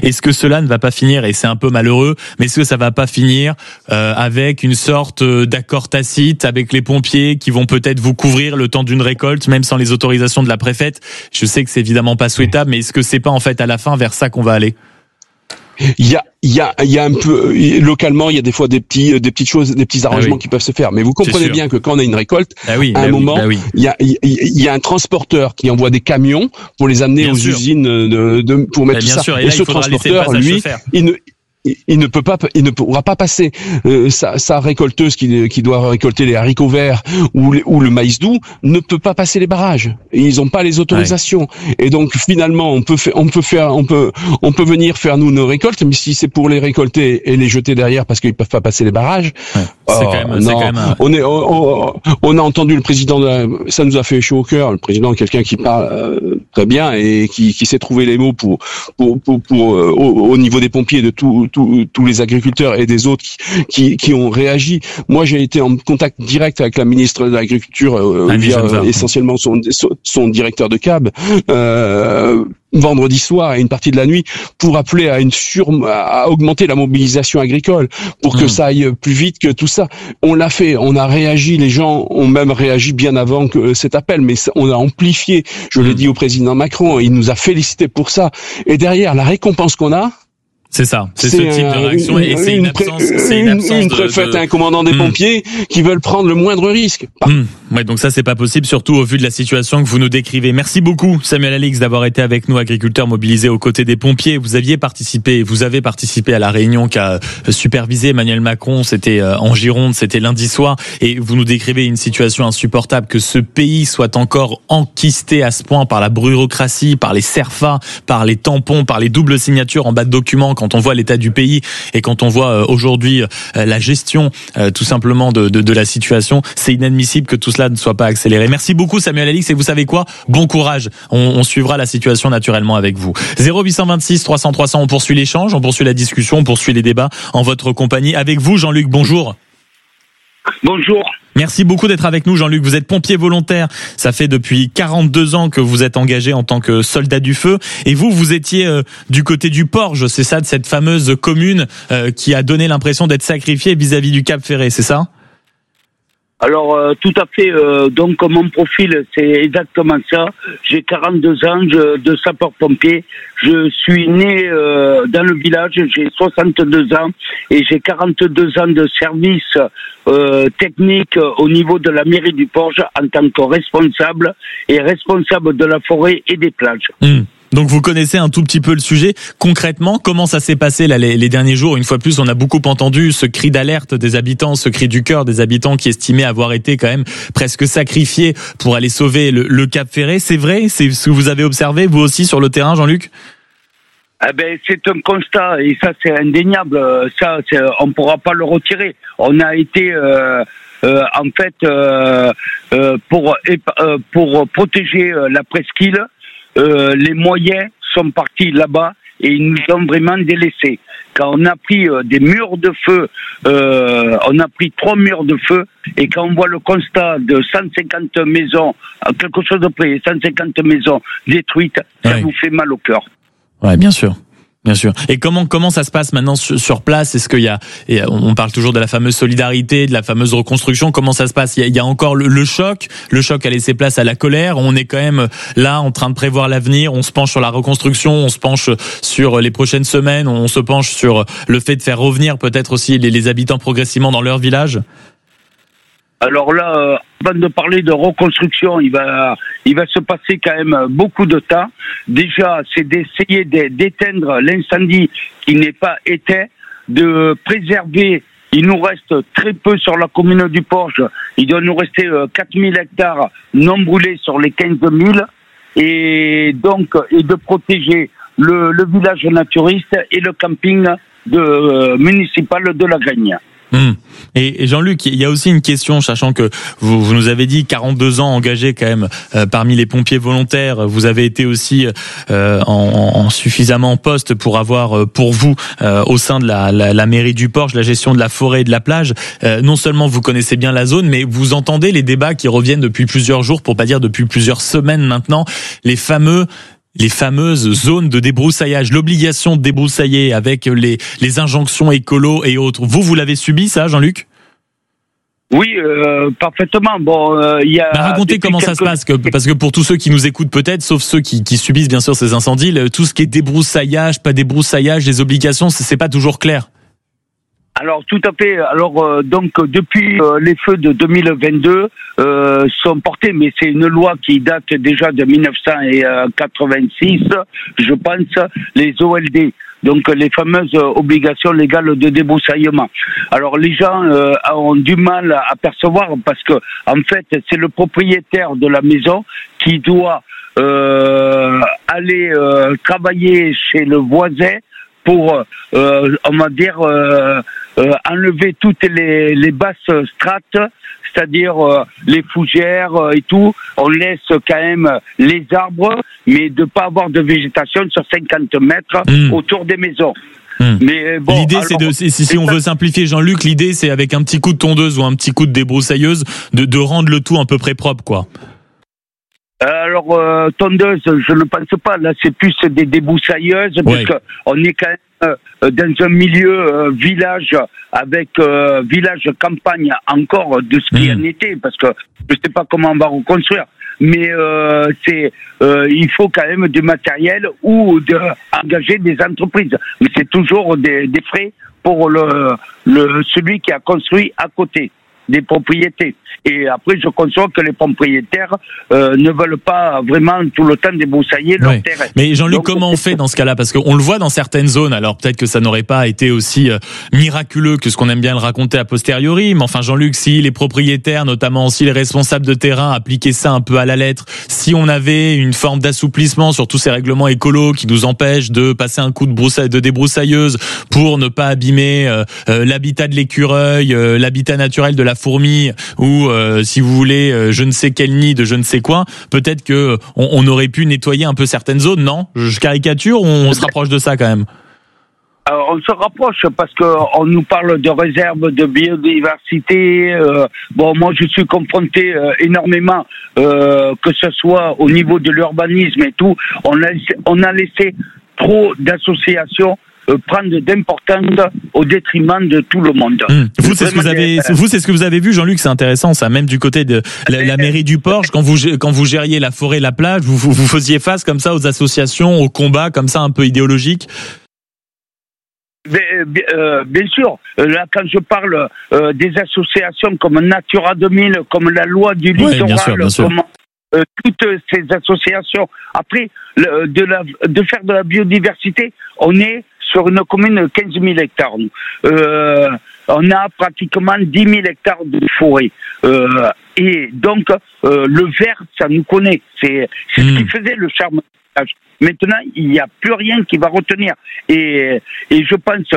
est-ce que cela ne va pas finir, et c'est un peu malheureux, mais est-ce que ça va pas finir avec une sorte d'accord tacite avec les pompiers qui vont peut-être vous couvrir le temps d'une récolte, même sans les autorisations de la préfète? Je sais que c'est évidemment pas souhaitable, mais est-ce que c'est pas en fait à la fin vers ça qu'on va aller? Il y a un peu localement, il y a des fois des petites choses, des petits arrangements qui peuvent se faire. Mais vous comprenez bien que quand on a une récolte, à un moment, il y a un transporteur qui envoie des camions pour les amener aux usines pour mettre tout ça. Sûr. Et là, ce transporteur, lui, il ne pourra pas passer sa récolteuse qui doit récolter les haricots verts ou le maïs doux ne peut pas passer les barrages. Ils n'ont pas les autorisations. Et donc finalement on peut venir faire nous nos récoltes, mais si c'est pour les récolter et les jeter derrière parce qu'ils peuvent pas passer les barrages, on a entendu le président ça nous a fait chaud au cœur. Le président est quelqu'un qui parle très bien et qui sait trouver les mots pour au niveau des pompiers de tous les agriculteurs et des autres qui ont réagi. Moi, j'ai été en contact direct avec la ministre de l'Agriculture via essentiellement son directeur de CAB vendredi soir et une partie de la nuit pour appeler à augmenter la mobilisation agricole pour que ça aille plus vite que tout ça. On l'a fait, on a réagi, les gens ont même réagi bien avant que cet appel, mais on a amplifié. Je l'ai dit au président Macron, il nous a félicité pour ça. Et derrière, la récompense qu'on a, c'est ça, c'est ce type de réaction et c'est une absence une préfète et un commandant des pompiers qui veulent prendre le moindre risque. Ouais, donc ça c'est pas possible, surtout au vu de la situation que vous nous décrivez. Merci beaucoup Samuel Alix d'avoir été avec nous, agriculteur mobilisé aux côtés des pompiers. Vous avez participé à la réunion qu'a supervisé Emmanuel Macron, c'était en Gironde, c'était lundi soir, et vous nous décrivez une situation insupportable, que ce pays soit encore enquisté à ce point par la bureaucratie, par les CERFA, par les tampons, par les doubles signatures en bas de documents. Quand on voit l'état du pays et quand on voit aujourd'hui la gestion tout simplement de la situation, c'est inadmissible que tout cela ne soit pas accéléré. Merci beaucoup Samuel Alix, et vous savez quoi, bon courage, on suivra la situation naturellement avec vous. 0826 300 300, on poursuit l'échange, on poursuit la discussion, on poursuit les débats en votre compagnie. Avec vous Jean-Luc, bonjour. Bonjour. Merci beaucoup d'être avec nous Jean-Luc, vous êtes pompier volontaire, ça fait depuis 42 ans que vous êtes engagé en tant que soldat du feu, et vous étiez du côté du Porge, c'est ça, de cette fameuse commune qui a donné l'impression d'être sacrifiée vis-à-vis du Cap Ferret, c'est ça ? Alors tout à fait, donc mon profil c'est exactement ça, j'ai 42 ans de sapeur-pompier, je suis né dans le village, j'ai 62 ans et j'ai 42 ans de service technique au niveau de la mairie du Porge en tant que responsable de la forêt et des plages. Donc vous connaissez un tout petit peu le sujet. Concrètement, comment ça s'est passé là, les derniers jours? Une fois de plus, on a beaucoup entendu ce cri d'alerte des habitants, ce cri du cœur des habitants qui estimaient avoir été quand même presque sacrifiés pour aller sauver le Cap Ferret. C'est vrai? C'est ce que vous avez observé, vous aussi, sur le terrain, Jean-Luc? C'est un constat et ça c'est indéniable. Ça, on pourra pas le retirer. On a été pour protéger la presqu'île. Les moyens sont partis là-bas et ils nous ont vraiment délaissés. Quand on a pris des murs de feu, on a pris 3 murs de feu, et quand on voit le constat de 150 maisons, quelque chose de près, 150 maisons détruites, ça vous fait mal au cœur. Ouais, bien sûr. Bien sûr. Et comment ça se passe maintenant sur place? Est-ce qu'il y a, on parle toujours de la fameuse solidarité, de la fameuse reconstruction. Comment ça se passe? Il y a encore le choc. Le choc a laissé place à la colère. On est quand même là en train de prévoir l'avenir. On se penche sur la reconstruction. On se penche sur les prochaines semaines. On se penche sur le fait de faire revenir peut-être aussi les habitants progressivement dans leur village. Alors là, avant de parler de reconstruction, il va se passer quand même beaucoup de temps. Déjà, c'est d'essayer d'éteindre l'incendie qui n'est pas éteint, de préserver. Il nous reste très peu sur la commune du Porge. Il doit nous rester 4000 hectares non brûlés sur les 15 000. Et de protéger le village naturiste et le camping municipal de la Graigne. Et Jean-Luc, il y a aussi une question, sachant que vous nous avez dit 42 ans engagés quand même parmi les pompiers volontaires. Vous avez été aussi en suffisamment en poste pour avoir pour vous au sein de la mairie du Porge la gestion de la forêt et de la plage. Non seulement vous connaissez bien la zone, mais vous entendez les débats qui reviennent depuis plusieurs jours, pour pas dire depuis plusieurs semaines maintenant, les fameux les fameuses zones de débroussaillage, l'obligation de débroussailler avec les injonctions écolo et autres. Vous l'avez subi ça, Jean-Luc ? Oui, parfaitement. Bon, il y a. Racontez comment ça se passe, parce que pour tous ceux qui nous écoutent peut-être, sauf ceux qui subissent bien sûr ces incendies, tout ce qui est débroussaillage, pas débroussaillage, les obligations, c'est pas toujours clair. Alors tout à fait. Alors donc depuis les feux de 2022 sont portés, mais c'est une loi qui date déjà de 1986, je pense, les OLD. Donc les fameuses obligations légales de débroussaillement. Alors les gens ont du mal à percevoir parce que en fait c'est le propriétaire de la maison qui doit aller travailler chez le voisin pour on va dire enlever toutes les basses strates, c'est-à-dire les fougères et tout. On laisse quand même les arbres, mais de pas avoir de végétation sur 50 mètres autour des maisons. Mais bon, l'idée, si on veut simplifier, Jean-Luc, l'idée c'est avec un petit coup de tondeuse ou un petit coup de débroussailleuse de rendre le tout à peu près propre, quoi. Alors tondeuse, je ne pense pas. Là, c'est plus des débroussailleuses, parce que on est quand même dans un milieu village avec village campagne encore de ce qui en était, parce que je sais pas comment on va reconstruire. Mais il faut quand même du matériel ou engager des entreprises. Mais c'est toujours des frais pour celui qui a construit à côté des propriétés. Et après, je conçois que les propriétaires ne veulent pas vraiment tout le temps débroussailler leur terrain. Mais Jean-Luc, comment on fait dans ce cas-là ? Parce qu'on le voit dans certaines zones, alors peut-être que ça n'aurait pas été aussi miraculeux que ce qu'on aime bien le raconter a posteriori, mais enfin Jean-Luc, si les propriétaires, notamment aussi les responsables de terrain, appliquaient ça un peu à la lettre, si on avait une forme d'assouplissement sur tous ces règlements écolos qui nous empêchent de passer un coup de débroussailleuse pour ne pas abîmer l'habitat de l'écureuil, l'habitat naturel de la fourmi, ou si vous voulez je ne sais quel nid de je ne sais quoi, peut-être que on aurait pu nettoyer un peu certaines zones, non ? Je caricature ou on se rapproche de ça quand même ? Alors, on se rapproche parce que on nous parle de réserve de biodiversité. Bon, moi, je suis confronté énormément, que ce soit au niveau de l'urbanisme et tout. On a laissé trop d'associations prendre d'importance au détriment de tout le monde. Vous, c'est ce que vous avez vu, Jean-Luc, c'est intéressant, ça. Même du côté de la mairie du Porche, quand vous gériez la forêt, la plage, vous faisiez face comme ça aux associations, aux combats comme ça un peu idéologiques. Bien sûr. Là, quand je parle des associations comme Natura 2000, comme la loi du littoral, bien sûr. comme toutes ces associations. Après, de faire de la biodiversité, on est sur une commune de 15 000 hectares. On a pratiquement 10 000 hectares de forêt. Et donc, le vert, ça nous connaît. C'est ce qui faisait le charme. Maintenant, il n'y a plus rien qui va retenir. Et je pense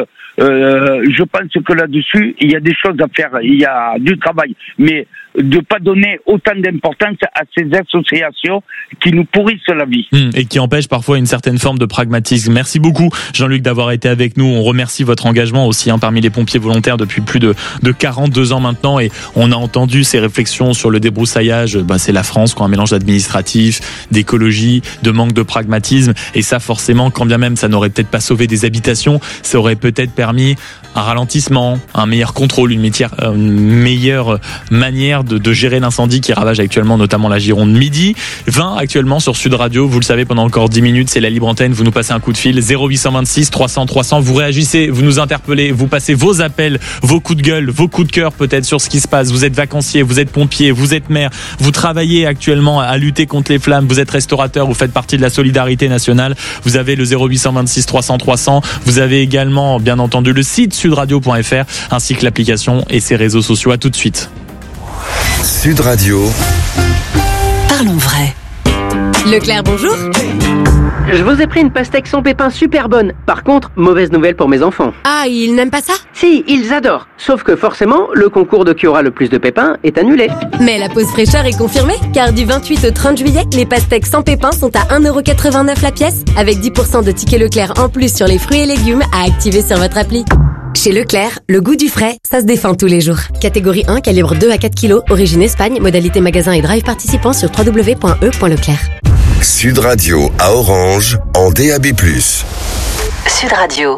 que là-dessus, il y a des choses à faire. Il y a du travail. Mais de pas donner autant d'importance à ces associations qui nous pourrissent la vie. Et qui empêchent parfois une certaine forme de pragmatisme. Merci beaucoup, Jean-Luc, d'avoir été avec nous. On remercie votre engagement aussi parmi les pompiers volontaires depuis plus de 42 ans maintenant. Et on a entendu ces réflexions sur le débroussaillage. C'est la France, un mélange administratif, d'écologie, de manque de pragmatisme. Et ça, forcément, quand bien même ça n'aurait peut-être pas sauvé des habitations, ça aurait peut-être permis un ralentissement, un meilleur contrôle, une meilleure manière de gérer l'incendie qui ravage actuellement notamment la Gironde. Midi 20 actuellement sur Sud Radio, vous le savez, pendant encore 10 minutes, c'est la libre antenne, vous nous passez un coup de fil, 0826 300 300, vous réagissez, vous nous interpellez, vous passez vos appels, vos coups de gueule, vos coups de cœur peut-être sur ce qui se passe, vous êtes vacancier, vous êtes pompier, vous êtes maire, vous travaillez actuellement à lutter contre les flammes, vous êtes restaurateur, vous faites partie de la solidarité nationale, vous avez le 0826 300 300, vous avez également bien entendu le site sudradio.fr ainsi que l'application et ses réseaux sociaux. À tout de suite. Sud Radio. Parlons vrai. Leclerc, bonjour. Je vous ai pris une pastèque sans pépins super bonne. Par contre, mauvaise nouvelle pour mes enfants. Ah, ils n'aiment pas ça ? Si, ils adorent. Sauf que forcément, le concours de qui aura le plus de pépins est annulé. Mais la pause fraîcheur est confirmée, car du 28 au 30 juillet, les pastèques sans pépins sont à 1,89€ la pièce, avec 10% de tickets Leclerc en plus sur les fruits et légumes à activer sur votre appli. Chez Leclerc, le goût du frais, ça se défend tous les jours. Catégorie 1, calibre 2 à 4 kg, origine Espagne, modalité magasin et drive participant sur www.e.leclerc. Sud Radio à Orange en DAB+. Sud Radio.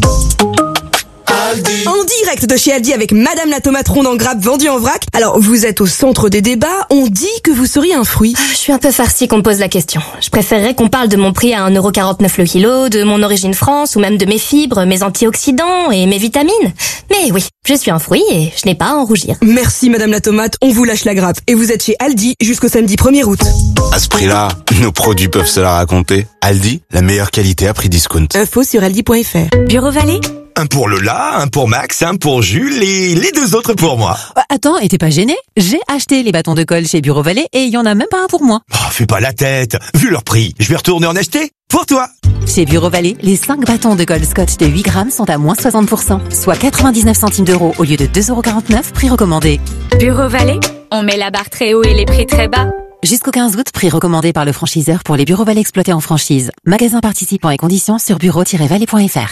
En direct de chez Aldi avec Madame la tomate ronde en grappe vendue en vrac. Alors, vous êtes au centre des débats, on dit que vous seriez un fruit. Je suis un peu farcie qu'on me pose la question. Je préférerais qu'on parle de mon prix à 1,49€ le kilo, de mon origine France, ou même de mes fibres, mes antioxydants et mes vitamines. Mais oui, je suis un fruit et je n'ai pas à en rougir. Merci Madame la tomate, on vous lâche la grappe. Et vous êtes chez Aldi jusqu'au samedi 1er août. À ce prix-là, nos produits peuvent se la raconter. Aldi, la meilleure qualité à prix discount. Info sur aldi.fr. Bureau Vallée. Un pour Lola, un pour Max, un pour Jules et les 2 autres pour moi. Attends, et t'es pas gêné? J'ai acheté les bâtons de colle chez Bureau Vallée et il y en a même pas un pour moi. Oh, fais pas la tête. Vu leur prix, je vais retourner en acheter pour toi. Chez Bureau Vallée, les 5 bâtons de colle Scotch de 8 grammes sont à moins 60%, soit 99 centimes d'euros au lieu de 2,49€, prix recommandé. Bureau Vallée. On met la barre très haut et les prix très bas. Jusqu'au 15 août, prix recommandé par le franchiseur pour les Bureau Vallée exploités en franchise. Magasins participants et conditions sur bureau-vallée.fr.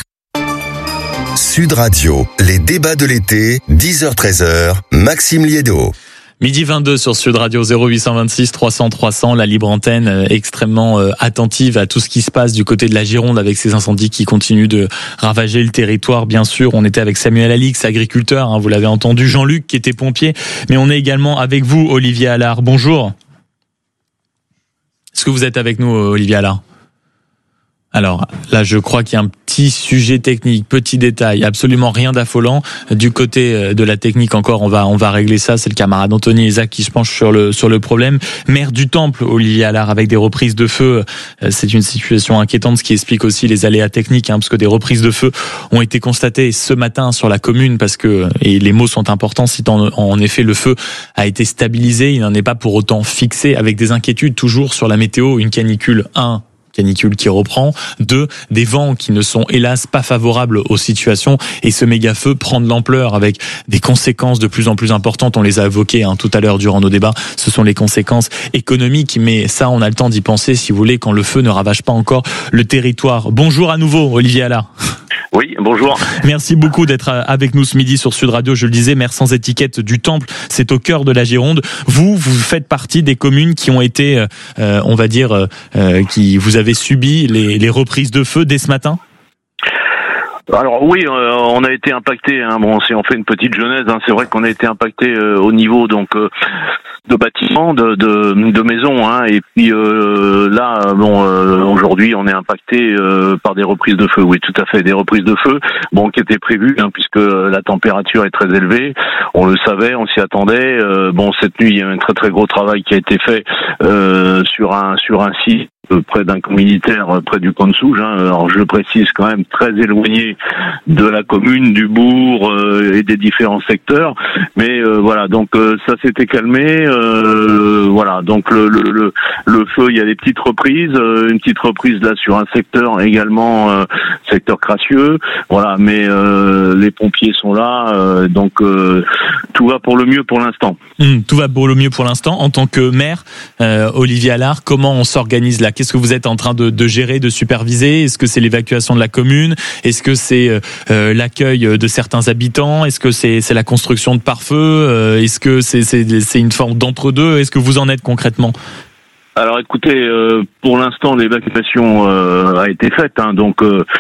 Sud Radio, les débats de l'été, 10h-13h, Maxime Liédo. Midi 22 sur Sud Radio, 0826 300 300, la libre antenne extrêmement attentive à tout ce qui se passe du côté de la Gironde avec ces incendies qui continuent de ravager le territoire. Bien sûr, on était avec Samuel Alix, agriculteur, vous l'avez entendu, Jean-Luc qui était pompier, mais on est également avec vous, Olivier Allard. Bonjour. Est-ce que vous êtes avec nous, Olivier Allard ? Alors là, je crois qu'il y a un petit sujet technique, petit détail, absolument rien d'affolant. Du côté de la technique encore, on va régler ça. C'est le camarade Anthony Isaac qui se penche sur le problème. Maire du Temple, Olivier Allard, avec des reprises de feu, c'est une situation inquiétante, ce qui explique aussi les aléas techniques, parce que des reprises de feu ont été constatées ce matin sur la commune, parce que, et les mots sont importants, si en effet le feu a été stabilisé, il n'en est pas pour autant fixé, avec des inquiétudes toujours sur la météo, une canicule canicule qui reprend, 2, des vents qui ne sont hélas pas favorables aux situations, et ce méga-feu prend de l'ampleur avec des conséquences de plus en plus importantes, on les a évoquées tout à l'heure durant nos débats, ce sont les conséquences économiques, mais ça on a le temps d'y penser si vous voulez, quand le feu ne ravage pas encore le territoire. Bonjour à nouveau Olivier Allard. Oui, bonjour. Merci beaucoup d'être avec nous ce midi sur Sud Radio. Je le disais, maire sans étiquette du Temple, c'est au cœur de la Gironde. Vous faites partie des communes qui ont été, on va dire, qui vous avez subi les reprises de feu dès ce matin ? Alors oui, on a été impacté. Bon, si on fait une petite genèse, c'est vrai qu'on a été impacté au niveau donc de bâtiments, de maisons, et puis là, aujourd'hui, on est impacté par des reprises de feu. Oui, tout à fait, des reprises de feu, qui étaient prévues, puisque la température est très élevée. On le savait, on s'y attendait. Cette nuit, il y a un très très gros travail qui a été fait sur un site près d'un camp militaire, près du camp de Souge. Alors je le précise, quand même très éloigné de la commune, du bourg et des différents secteurs. Mais voilà, donc ça s'était calmé. Voilà, donc le feu, il y a des petites reprises, une petite reprise là sur un secteur également, secteur Crassieux. Voilà, mais les pompiers sont là, donc tout va pour le mieux pour l'instant. Tout va pour le mieux pour l'instant. En tant que maire, Olivier Allard, comment on s'organise là ? Qu'est-ce que vous êtes en train de gérer, de superviser ? Est-ce que c'est l'évacuation de la commune ? Est-ce que c'est l'accueil de certains habitants ? Est-ce que c'est la construction de pare-feu ? Est-ce que c'est une forme d'entre-deux ? Est-ce que vous en êtes concrètement ? Alors écoutez, pour l'instant l'évacuation a été faite, donc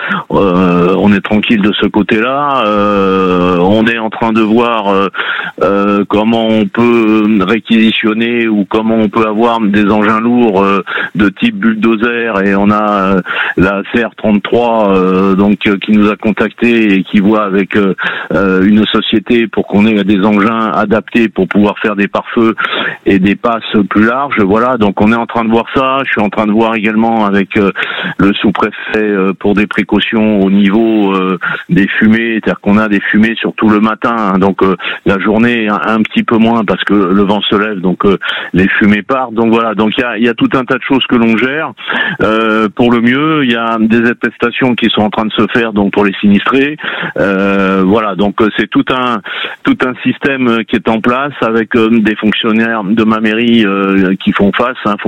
on est tranquille de ce côté-là. On est en train de voir comment on peut réquisitionner ou comment on peut avoir des engins lourds de type bulldozer, et on a la CR33 donc qui nous a contacté et qui voit avec une société pour qu'on ait des engins adaptés pour pouvoir faire des pare-feux et des passes plus larges. Voilà, donc on est en train de voir ça. Je suis en train de voir également avec le sous-préfet pour des précautions au niveau des fumées, c'est-à-dire qu'on a des fumées surtout le matin, donc la journée un petit peu moins parce que le vent se lève, donc les fumées partent. Donc voilà, donc il y a tout un tas de choses que l'on gère pour le mieux. Il y a des attestations qui sont en train de se faire donc pour les sinistrés. Voilà, donc c'est tout un système qui est en place avec des fonctionnaires de ma mairie qui font face,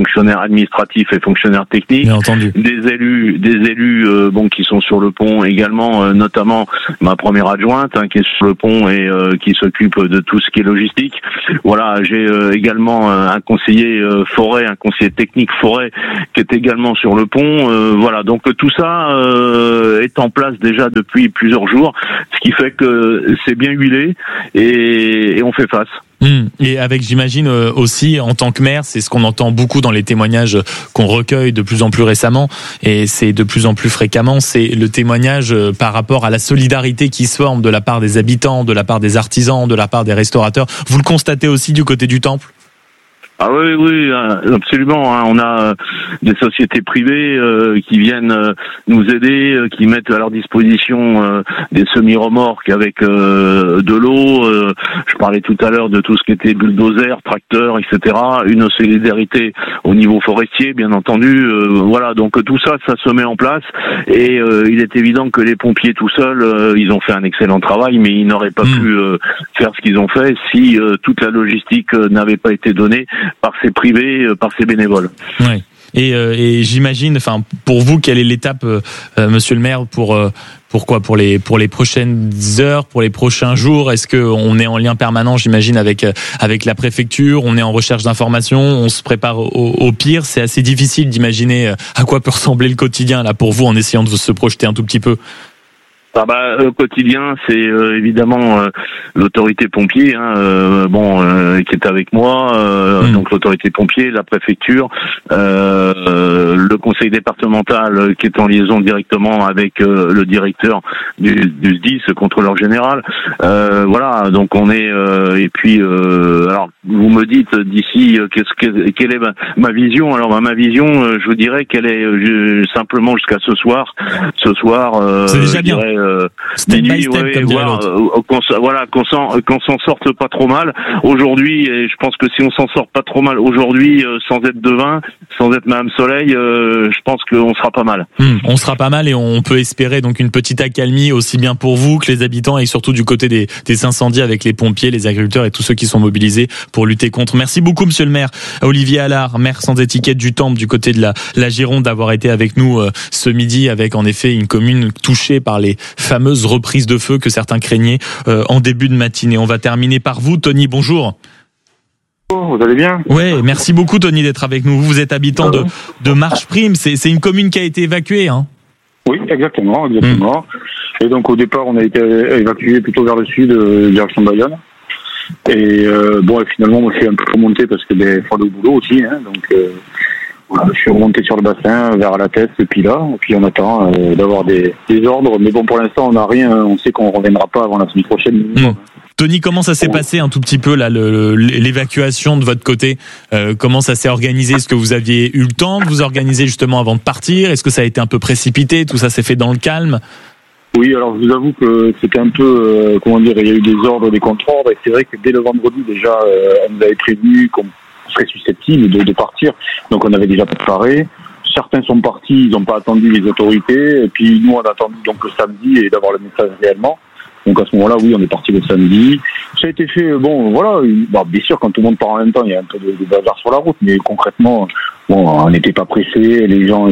fonctionnaires administratifs et fonctionnaires techniques. Bien entendu. Des élus qui sont sur le pont également, notamment ma première adjointe qui est sur le pont et qui s'occupe de tout ce qui est logistique. Voilà, j'ai également un conseiller forêt, un conseiller technique forêt qui est également sur le pont. Voilà, donc tout ça est en place déjà depuis plusieurs jours, ce qui fait que c'est bien huilé et on fait face. Et avec, j'imagine, aussi, en tant que maire, c'est ce qu'on entend beaucoup dans les témoignages qu'on recueille de plus en plus récemment, et c'est de plus en plus fréquemment, c'est le témoignage par rapport à la solidarité qui se forme de la part des habitants, de la part des artisans, de la part des restaurateurs. Vous le constatez aussi du côté du Temple ? Ah oui, absolument. On a des sociétés privées qui viennent nous aider, qui mettent à leur disposition des semi-remorques avec de l'eau. Je parlais tout à l'heure de tout ce qui était bulldozer, tracteur, etc. Une solidarité au niveau forestier, bien entendu. Voilà, donc tout ça se met en place. Et il est évident que les pompiers tout seuls, ils ont fait un excellent travail, mais ils n'auraient pas pu faire ce qu'ils ont fait si toute la logistique n'avait pas été donnée par ces privés, par ces bénévoles. Ouais. Et j'imagine, enfin, pour vous, quelle est l'étape, Monsieur le Maire, pour les prochaines heures, pour les prochains jours? Est-ce que on est en lien permanent, j'imagine, avec la préfecture? On est en recherche d'informations, on se prépare au pire. C'est assez difficile d'imaginer à quoi peut ressembler le quotidien là pour vous, en essayant de se projeter un tout petit peu. Au quotidien, c'est évidemment l'autorité pompier, qui est avec moi. Donc l'autorité pompier, la préfecture, le conseil départemental qui est en liaison directement avec le directeur du SDIS, contrôleur général. Voilà, donc on est et puis alors vous me dites d'ici quelle est ma vision. Alors ma vision, je vous dirais qu'elle est simplement jusqu'à ce soir. C'est déjà bien. Step by step, comme dirait l'autre. Qu'on s'en sorte pas trop mal aujourd'hui, et je pense que si on s'en sort pas trop mal aujourd'hui, sans être devin, sans être Madame Soleil, je pense qu'on sera pas mal. On sera pas mal, et on peut espérer donc une petite accalmie aussi bien pour vous que les habitants, et surtout du côté des incendies avec les pompiers, les agriculteurs et tous ceux qui sont mobilisés pour lutter contre. Merci beaucoup, Monsieur le Maire. Olivier Allard, maire sans étiquette du Temple, du côté de la Gironde, d'avoir été avec nous ce midi, avec en effet une commune touchée par les fameuses reprises de feu que certains craignaient en début de matinée. On va terminer par vous, Tony. Bonjour. Vous allez bien? Ouais, merci beaucoup, Tony, d'être avec nous. Vous êtes habitant de Marche-Prime. C'est une commune qui a été évacuée, hein? Oui, exactement. Et donc au départ, on a été évacué plutôt vers le sud, direction Bayonne. Et finalement, moi, je suis un peu remonté parce que il faut aller au boulot aussi, hein, donc. Je suis remonté sur le bassin, vers la tête, et puis on attend d'avoir des ordres. Mais bon, pour l'instant, on n'a rien. On sait qu'on ne reviendra pas avant la semaine prochaine. Tony, comment ça s'est passé un tout petit peu là, l'évacuation de votre côté? Comment ça s'est organisé? Est-ce que vous aviez eu le temps de vous organiser justement avant de partir? Est-ce que ça a été un peu précipité? Tout ça s'est fait dans le calme? Oui, alors je vous avoue que c'était un peu, il y a eu des ordres, des contre-ordres, et c'est vrai que dès le vendredi déjà, on nous avait prévenu qu'on serait susceptible de partir, donc on avait déjà préparé. Certains sont partis, ils n'ont pas attendu les autorités, et puis nous on a attendu donc le samedi et d'avoir le message réellement. Donc à ce moment-là, oui, on est parti le samedi. Ça a été fait, bien sûr, quand tout le monde part en même temps, il y a un peu de bazar sur la route, mais concrètement, on n'était pas pressés, les gens,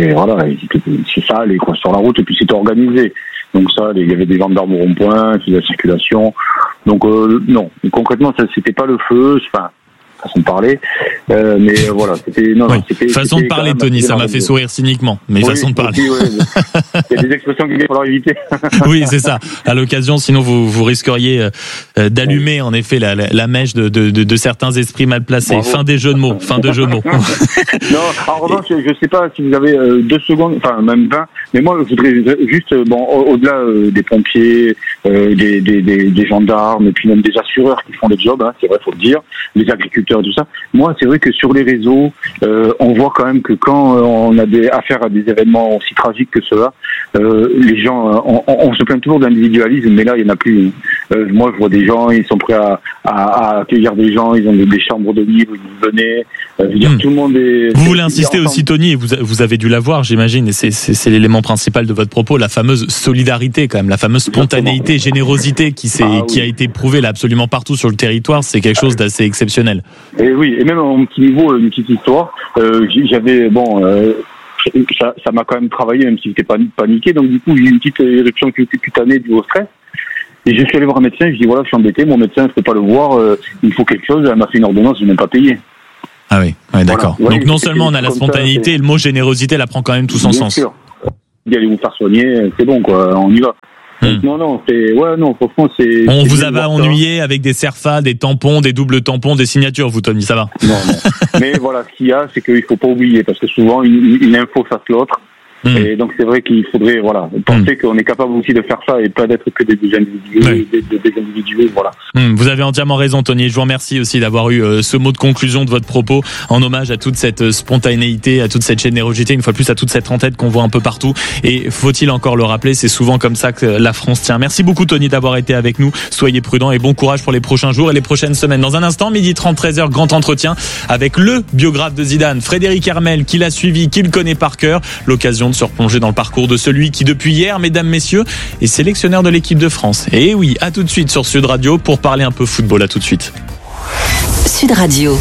c'est ça, les coins sur la route, et puis c'était organisé. Donc ça, il y avait des gendarmes au rond-point, de la circulation. Donc non, concrètement, ça c'était pas le feu, façon de parler, mais voilà, c'était façon de parler, Tony, ça m'a fait sourire cyniquement, mais façon de parler. Il y a des expressions qu'il faut éviter. Oui, c'est ça. À l'occasion, sinon vous risqueriez d'allumer en effet la mèche de certains esprits mal placés. Bravo. Fin des jeux de mots. Non, en revanche, je sais pas si vous avez 2 secondes, enfin même 20, mais moi je voudrais juste, au-delà des pompiers, des gendarmes, et puis même des assureurs qui font les jobs, hein, c'est vrai, faut le dire, les agriculteurs et tout ça. Moi, c'est vrai que sur les réseaux, on voit quand même que quand on a affaire à des événements aussi tragiques que ceux-là, les gens, on se plaint toujours d'individualisme, mais là, il n'y en a plus. Moi, je vois des gens, ils sont prêts à accueillir des gens, ils ont des chambres de livres, ils venaient. Tout le monde est... Vous voulez insister aussi, Tony, et vous avez dû la voir, j'imagine, et c'est l'élément principal de votre propos, la fameuse solidarité, quand même, la fameuse spontanéité, générosité qui a été prouvée là absolument partout sur le territoire. C'est quelque chose d'assez exceptionnel. Et oui, et même en petit niveau, une petite histoire, j'avais, ça m'a quand même travaillé, même si j'étais pas paniqué, donc du coup, j'ai eu une petite éruption cutanée due au stress. Et je suis allé voir un médecin, je dis voilà, je suis embêté, mon médecin, je peux pas le voir, il faut quelque chose, elle m'a fait une ordonnance, je n'ai même pas payé. Ah oui, d'accord. Voilà. Donc non seulement on a la spontanéité, le mot générosité, elle prend quand même tout son sens. Bien sûr. Allez vous faire soigner, c'est bon quoi, on y va. Donc, franchement, c'est. On vous avait ennuyé avec des CERFA, des tampons, des doubles tampons, des signatures, vous, Tony, ça va? Non. Mais voilà, ce qu'il y a, c'est qu'il faut pas oublier, parce que souvent, une info fasse l'autre. Et donc, c'est vrai qu'il faudrait, penser qu'on est capable aussi de faire ça et pas d'être que des individus, des individus, voilà. Vous avez entièrement raison, Tony. Je vous remercie aussi d'avoir eu ce mot de conclusion de votre propos en hommage à toute cette spontanéité, à toute cette générosité, une fois de plus à toute cette entête qu'on voit un peu partout. Et faut-il encore le rappeler, c'est souvent comme ça que la France tient. Merci beaucoup, Tony, d'avoir été avec nous. Soyez prudents et bon courage pour les prochains jours et les prochaines semaines. Dans un instant, 12h30, 13h, grand entretien avec le biographe de Zidane, Frédéric Hermel, qui l'a suivi, qui le connaît par cœur. L'occasion de se replonger dans le parcours de celui qui, depuis hier, mesdames, messieurs, est sélectionneur de l'équipe de France. Et oui, à tout de suite sur Sud Radio pour parler un peu football. À tout de suite. Sud Radio.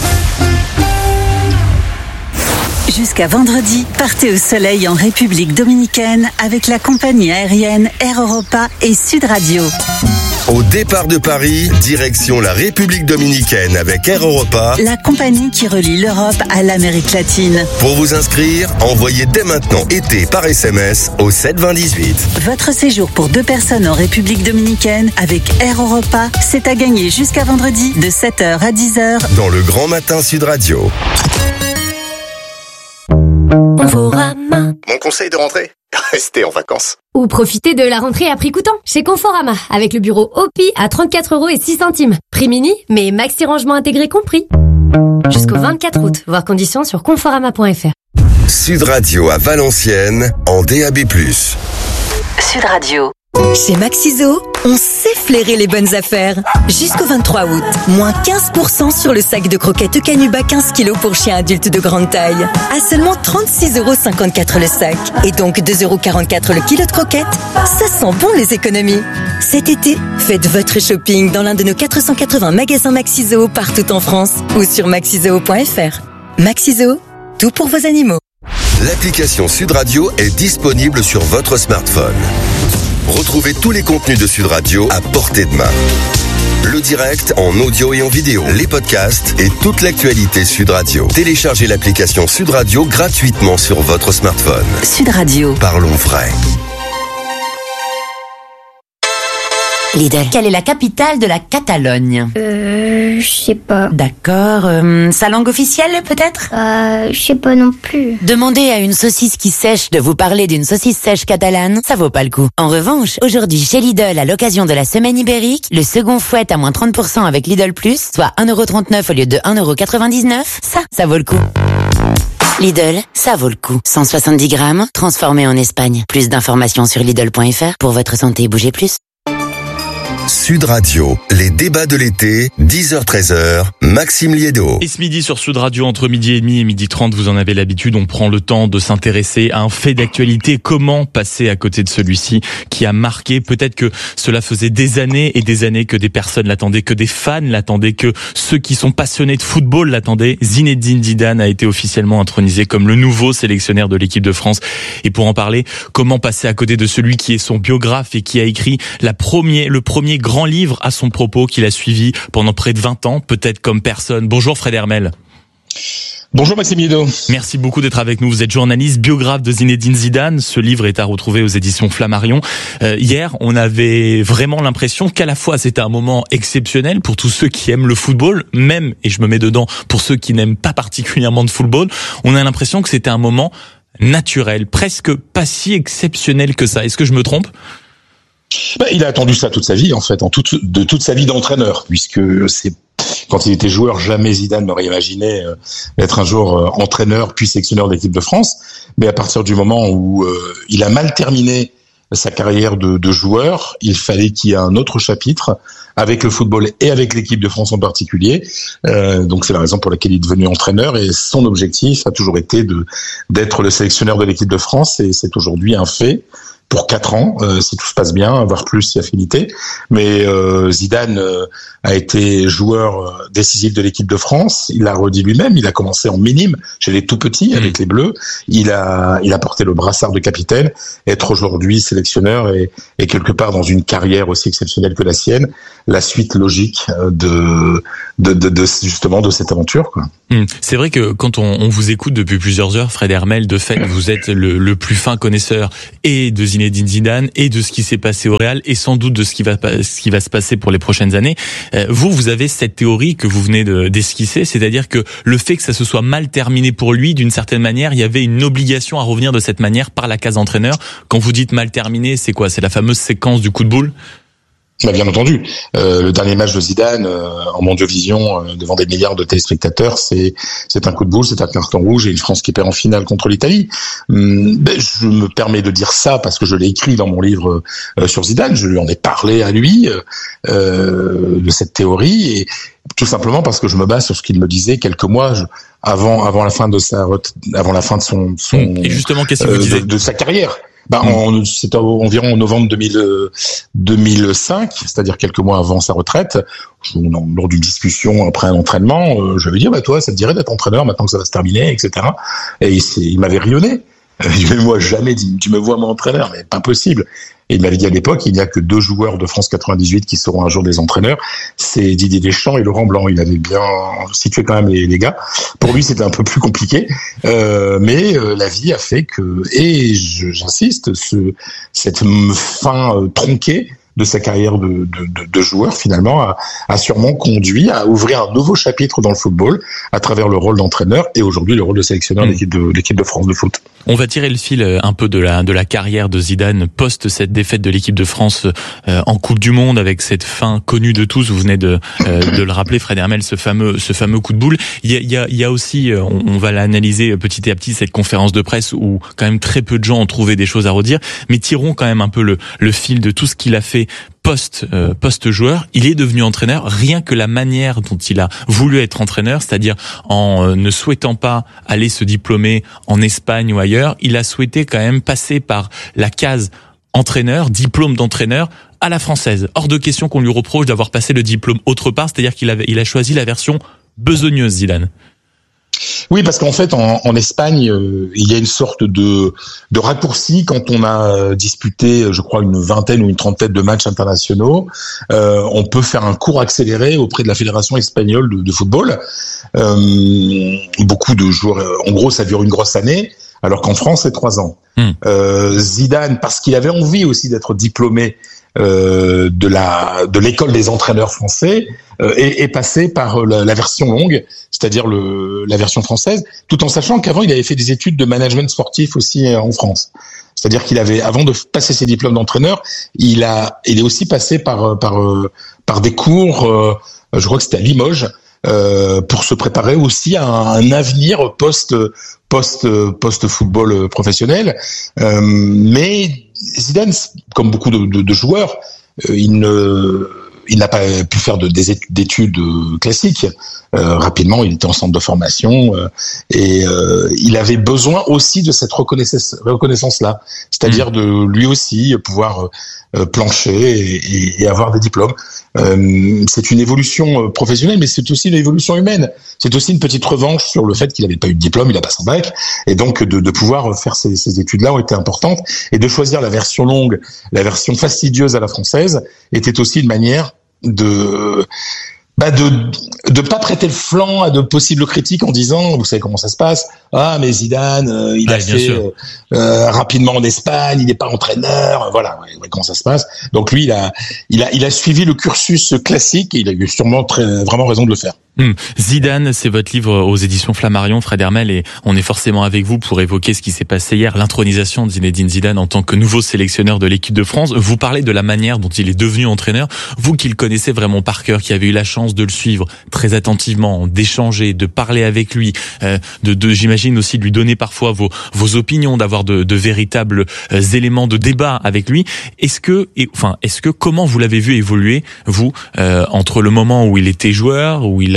Jusqu'à vendredi, partez au soleil en République dominicaine avec la compagnie aérienne Air Europa et Sud Radio. Au départ de Paris, direction la République dominicaine avec Air Europa, la compagnie qui relie l'Europe à l'Amérique latine. Pour vous inscrire, envoyez dès maintenant été par SMS au 72018. Votre séjour pour 2 personnes en République dominicaine avec Air Europa, c'est à gagner jusqu'à vendredi de 7h à 10h dans le Grand Matin Sud Radio. Conforama. Mon conseil de rentrée, restez en vacances. Ou profitez de la rentrée à prix coûtant chez Conforama avec le bureau OPI à 34,06 €. Prix mini, mais maxi rangement intégré compris. Jusqu'au 24 août, voir conditions sur conforama.fr. Sud Radio à Valenciennes en DAB+. Sud Radio. Chez Maxiso, on sait flairer les bonnes affaires. Jusqu'au 23 août, moins 15% sur le sac de croquettes Canuba 15 kg pour chiens adultes de grande taille. À seulement 36,54 € le sac. Et donc 2,44 € le kilo de croquettes. Ça sent bon les économies. Cet été, faites votre shopping dans l'un de nos 480 magasins Maxiso partout en France ou sur maxiso.fr. Maxiso, tout pour vos animaux. L'application Sud Radio est disponible sur votre smartphone. Retrouvez tous les contenus de Sud Radio à portée de main. Le direct en audio et en vidéo, les podcasts et toute l'actualité Sud Radio. Téléchargez l'application Sud Radio gratuitement sur votre smartphone. Sud Radio. Parlons vrai. Lidl. Quelle est la capitale de la Catalogne? Je sais pas. D'accord. Sa langue officielle, peut-être? Je sais pas non plus. Demander à une saucisse qui sèche de vous parler d'une saucisse sèche catalane, ça vaut pas le coup. En revanche, aujourd'hui chez Lidl, à l'occasion de la semaine ibérique, le second fouet à moins 30% avec Lidl Plus, soit 1,39 € au lieu de 1,99 €, ça vaut le coup. Lidl, ça vaut le coup. 170 grammes, transformé en Espagne. Plus d'informations sur Lidl.fr. Pour votre santé, bougez plus. Sud Radio, les débats de l'été, 10h-13h, Maxime Liédo. Et ce midi sur Sud Radio, entre 12h30 et 12h30, vous en avez l'habitude, on prend le temps de s'intéresser à un fait d'actualité. Comment passer à côté de celui-ci qui a marqué? Peut-être que cela faisait des années et des années que des personnes l'attendaient, que des fans l'attendaient, que ceux qui sont passionnés de football l'attendaient. Zinedine Zidane a été officiellement intronisé comme le nouveau sélectionneur de l'équipe de France. Et pour en parler, comment passer à côté de celui qui est son biographe et qui a écrit le premier grand livre à son propos qu'il a suivi pendant près de 20 ans, peut-être comme personne. Bonjour Fred Hermel. Bonjour Maxime Liédo. Merci beaucoup d'être avec nous. Vous êtes journaliste, biographe de Zinedine Zidane. Ce livre est à retrouver aux éditions Flammarion. Hier, on avait vraiment l'impression qu'à la fois c'était un moment exceptionnel pour tous ceux qui aiment le football, même, et je me mets dedans, pour ceux qui n'aiment pas particulièrement de football. On a l'impression que c'était un moment naturel, presque pas si exceptionnel que ça. Est-ce que je me trompe ? Il a attendu ça toute sa vie, en fait, de toute sa vie d'entraîneur, puisque quand il était joueur, jamais Zidane n'aurait imaginé être un jour entraîneur puis sélectionneur de l'équipe de France. Mais à partir du moment où il a mal terminé sa carrière de joueur, il fallait qu'il y ait un autre chapitre avec le football et avec l'équipe de France en particulier. Donc c'est la raison pour laquelle il est devenu entraîneur, et son objectif a toujours été d'être le sélectionneur de l'équipe de France, et c'est aujourd'hui un fait pour 4 ans, si tout se passe bien, voire plus si affinité. Mais Zidane a été joueur décisif de l'équipe de France. Il l'a redit lui-même. Il a commencé en minime, chez les tout petits, avec les Bleus. Il a porté le brassard de capitaine. Être aujourd'hui sélectionneur et quelque part dans une carrière aussi exceptionnelle que la sienne, la suite logique de justement de cette aventure, quoi. C'est vrai que quand on vous écoute depuis plusieurs heures, Fred Hermel, de fait, vous êtes le plus fin connaisseur et de Zinedine Zidane et de ce qui s'est passé au Real et sans doute de ce qui va se passer pour les prochaines années. Vous avez cette théorie que vous venez d'esquisser, c'est-à-dire que le fait que ça se soit mal terminé pour lui, d'une certaine manière, il y avait une obligation à revenir de cette manière par la case entraîneur. Quand vous dites mal terminé, c'est quoi? C'est la fameuse séquence du coup de boule? Bah, bien entendu. Le dernier match de Zidane en Mondiovision devant des milliards de téléspectateurs, c'est un coup de boule, c'est un carton rouge et une France qui perd en finale contre l'Italie. Je me permets de dire ça parce que je l'ai écrit dans mon livre sur Zidane. Je lui en ai parlé à lui de cette théorie et tout simplement parce que je me base sur ce qu'il me disait quelques mois avant la fin de son et justement, qu'est-ce qu'il vous disait de sa carrière. C'était environ en novembre 2005, c'est-à-dire quelques mois avant sa retraite. Lors d'une discussion après un entraînement, je lui ai dit, toi, ça te dirait d'être entraîneur maintenant que ça va se terminer, etc. Et il m'avait rionné. Il m'avait moi jamais dit, tu me vois moi entraîneur, mais pas possible. Et il m'avait dit à l'époque, il n'y a que 2 joueurs de France 98 qui seront un jour des entraîneurs, c'est Didier Deschamps et Laurent Blanc. Il avait bien situé quand même les gars. Pour lui, c'était un peu plus compliqué, mais la vie a fait que, et j'insiste, cette fin tronquée de sa carrière de joueur, finalement, a sûrement conduit à ouvrir un nouveau chapitre dans le football à travers le rôle d'entraîneur et aujourd'hui le rôle de sélectionneur de l'équipe de France de foot. On va tirer le fil un peu de la carrière de Zidane post cette défaite de l'équipe de France en Coupe du Monde avec cette fin connue de tous. Vous venez de le rappeler, Fred Hermel, ce fameux coup de boule. Il y a aussi, on va l'analyser petit à petit, cette conférence de presse où quand même très peu de gens ont trouvé des choses à redire, mais tirons quand même un peu le fil de tout ce qu'il a fait post joueur. Il est devenu entraîneur, rien que la manière dont il a voulu être entraîneur, c'est-à-dire en ne souhaitant pas aller se diplômer en Espagne ou ailleurs, il a souhaité quand même passer par la case entraîneur, diplôme d'entraîneur à la française. Hors de question qu'on lui reproche d'avoir passé le diplôme autre part, c'est-à-dire qu'il a choisi la version besogneuse, Zidane. Oui, parce qu'en fait, en Espagne, il y a une sorte de raccourci quand on a disputé, je crois, une vingtaine ou une trentaine de matchs internationaux. On peut faire un cours accéléré auprès de la Fédération espagnole de football. Beaucoup de joueurs, en gros, ça dure une grosse année, alors qu'en France, c'est 3 ans. Zidane, parce qu'il avait envie aussi d'être diplômé de l'école des entraîneurs français, est passé par la version longue, c'est-à-dire la version française, tout en sachant qu'avant il avait fait des études de management sportif aussi en France. C'est-à-dire qu'il avait, avant de passer ses diplômes d'entraîneur, il est aussi passé par des cours, je crois que c'était à Limoges, pour se préparer aussi à un avenir post football professionnel. Mais Zidane, comme beaucoup de joueurs, il n'a pas pu faire d'études classiques. Rapidement, il était en centre de formation et il avait besoin aussi de cette reconnaissance-là, c'est-à-dire de lui aussi pouvoir plancher et avoir des diplômes. C'est une évolution professionnelle, mais c'est aussi une évolution humaine. C'est aussi une petite revanche sur le fait qu'il n'avait pas eu de diplôme, il n'a pas son bac, et donc de pouvoir faire ces études-là ont été importantes, et de choisir la version longue, la version fastidieuse à la française, était aussi une manière de pas prêter le flanc à de possibles critiques en disant, vous savez comment ça se passe, mais Zidane il a fait rapidement en Espagne, il n'est pas entraîneur, voilà, comment ça se passe. Donc lui il a suivi le cursus classique et il a eu sûrement vraiment raison de le faire. Zidane, c'est votre livre aux éditions Flammarion, Fred Hermel, et on est forcément avec vous pour évoquer ce qui s'est passé hier, l'intronisation de Zinedine Zidane en tant que nouveau sélectionneur de l'équipe de France. Vous parlez de la manière dont il est devenu entraîneur, vous qui le connaissez vraiment par cœur, qui avez eu la chance de le suivre très attentivement, d'échanger, de parler avec lui, j'imagine aussi de lui donner parfois vos opinions, d'avoir de véritables éléments de débat avec lui. Est-ce que comment vous l'avez vu évoluer, vous, entre le moment où il était joueur, où il a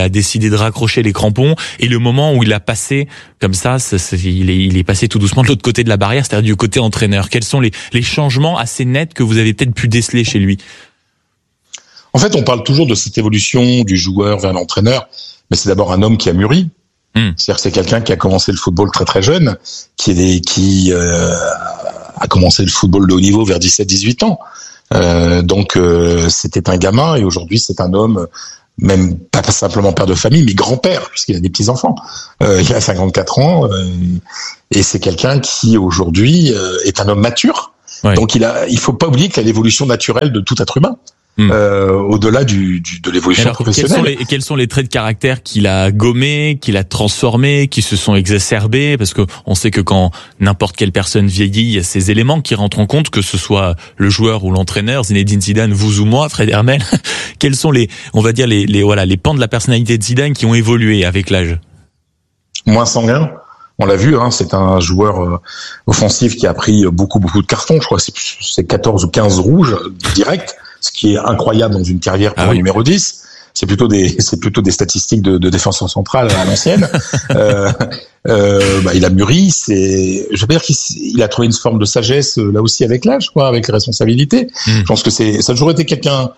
a décidé de raccrocher les crampons, et le moment où il a passé comme ça, il est passé tout doucement de l'autre côté de la barrière, c'est-à-dire du côté entraîneur. Quels sont les changements assez nets que vous avez peut-être pu déceler chez lui? En fait, on parle toujours de cette évolution du joueur vers l'entraîneur, mais c'est d'abord un homme qui a mûri. C'est-à-dire que c'est quelqu'un qui a commencé le football très très jeune, qui a commencé le football de haut niveau vers 17-18 ans. Donc c'était un gamin, et aujourd'hui c'est un homme, même pas simplement père de famille, mais grand-père, puisqu'il a des petits-enfants. Il a 54 ans, et c'est quelqu'un qui aujourd'hui est un homme mature. Ouais. Donc il faut pas oublier qu'il y a l'évolution naturelle de tout être humain. Au-delà de l'évolution professionnelle. Quels sont les traits de caractère qu'il a gommés, qu'il a transformés, qui se sont exacerbés? Parce que on sait que quand n'importe quelle personne vieillit, il y a ces éléments qui rentrent en compte, que ce soit le joueur ou l'entraîneur, Zinedine Zidane, vous ou moi, Fred Hermel. Quels sont les pans de la personnalité de Zidane qui ont évolué avec l'âge? Moins sanguin. On l'a vu, c'est un joueur offensif qui a pris beaucoup de cartons. Je crois que c'est 14 ou 15 rouges directs, ce qui est incroyable dans une carrière pour un numéro 10. C'est plutôt des statistiques de défenseur central à l'ancienne. Il a mûri, je veux dire qu'il a trouvé une forme de sagesse là aussi avec l'âge, avec les responsabilités. Je pense que ça a toujours été quelqu'un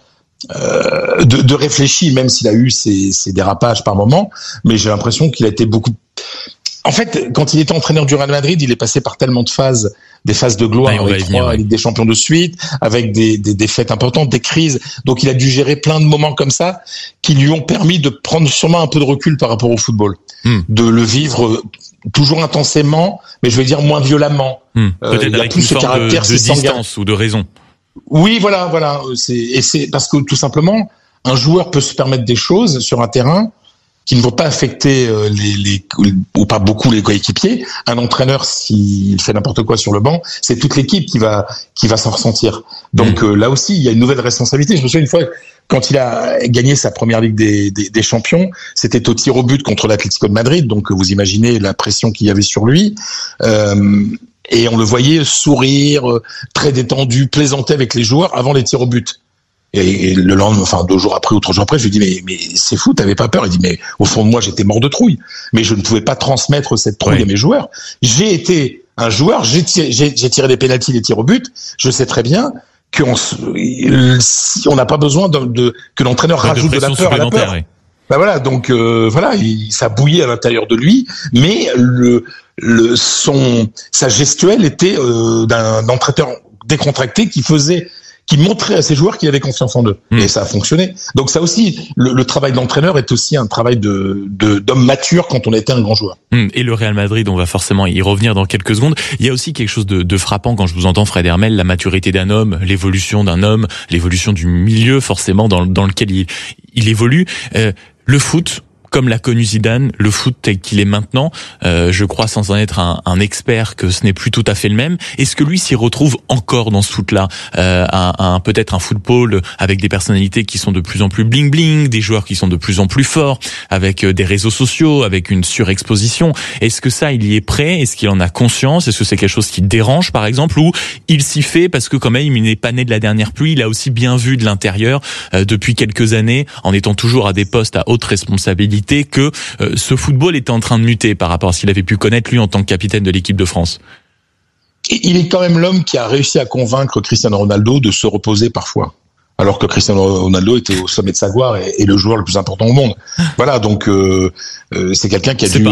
de réfléchi, même s'il a eu ses dérapages par moment, mais j'ai l'impression qu'il a été beaucoup. En fait, quand il était entraîneur du Real Madrid, il est passé par tellement de phases, des phases de gloire, avec 3 Ligue des Champions de suite, avec des défaites importantes, des crises. Donc, il a dû gérer plein de moments comme ça, qui lui ont permis de prendre sûrement un peu de recul par rapport au football, de le vivre toujours intensément, mais je veux dire moins violemment. Peut-être avec une forme de distance ou de raison. Oui, voilà. C'est parce que tout simplement, un joueur peut se permettre des choses sur un terrain qui ne vont pas affecter ou pas beaucoup les coéquipiers. Un entraîneur, s'il fait n'importe quoi sur le banc, c'est toute l'équipe qui va s'en ressentir. Donc là aussi, il y a une nouvelle responsabilité. Je me souviens une fois, quand il a gagné sa première Ligue des Champions, c'était au tir au but contre l'Atlético de Madrid. Donc vous imaginez la pression qu'il y avait sur lui. Et on le voyait sourire, très détendu, plaisanter avec les joueurs avant les tirs au but. Et le lendemain, 2 jours après ou 3 jours après, je lui dis mais c'est fou, t'avais pas peur? Il dit mais au fond de moi j'étais mort de trouille, mais je ne pouvais pas transmettre cette trouille à mes joueurs. J'ai été un joueur, j'ai tiré des pénaltys, des tirs au but. Je sais très bien qu'on n'a pas besoin que l'entraîneur rajoute de la peur à la peur. Oui. Donc ça bouillait à l'intérieur de lui, mais sa gestuelle était d'un entraîneur décontracté qui montrait à ses joueurs qu'il avait confiance en eux. Et ça a fonctionné. Donc ça aussi, le travail de l'entraîneur est aussi un travail d'homme mature quand on a été un grand joueur. Et le Real Madrid, on va forcément y revenir dans quelques secondes. Il y a aussi quelque chose de frappant quand je vous entends, Fred Hermel, la maturité d'un homme, l'évolution d'un homme, l'évolution du milieu forcément dans lequel il évolue. Le foot, comme l'a connu Zidane, le foot tel qu'il est maintenant, je crois sans en être un expert que ce n'est plus tout à fait le même. Est-ce que lui s'y retrouve encore dans ce foot-là, peut-être un football avec des personnalités qui sont de plus en plus bling-bling, des joueurs qui sont de plus en plus forts, avec des réseaux sociaux, avec une surexposition? Est-ce que ça, il y est prêt? Est-ce qu'il en a conscience? Est-ce que c'est quelque chose qui dérange, par exemple, ou il s'y fait parce que quand même, il n'est pas né de la dernière pluie, il a aussi bien vu de l'intérieur depuis quelques années, en étant toujours à des postes à haute responsabilité, que ce football était en train de muter par rapport à ce qu'il avait pu connaître lui en tant que capitaine de l'équipe de France? Il est quand même l'homme qui a réussi à convaincre Cristiano Ronaldo de se reposer parfois, alors que Cristiano Ronaldo était au sommet de sa gloire et le joueur le plus important au monde. Voilà, donc c'est quelqu'un qui a dû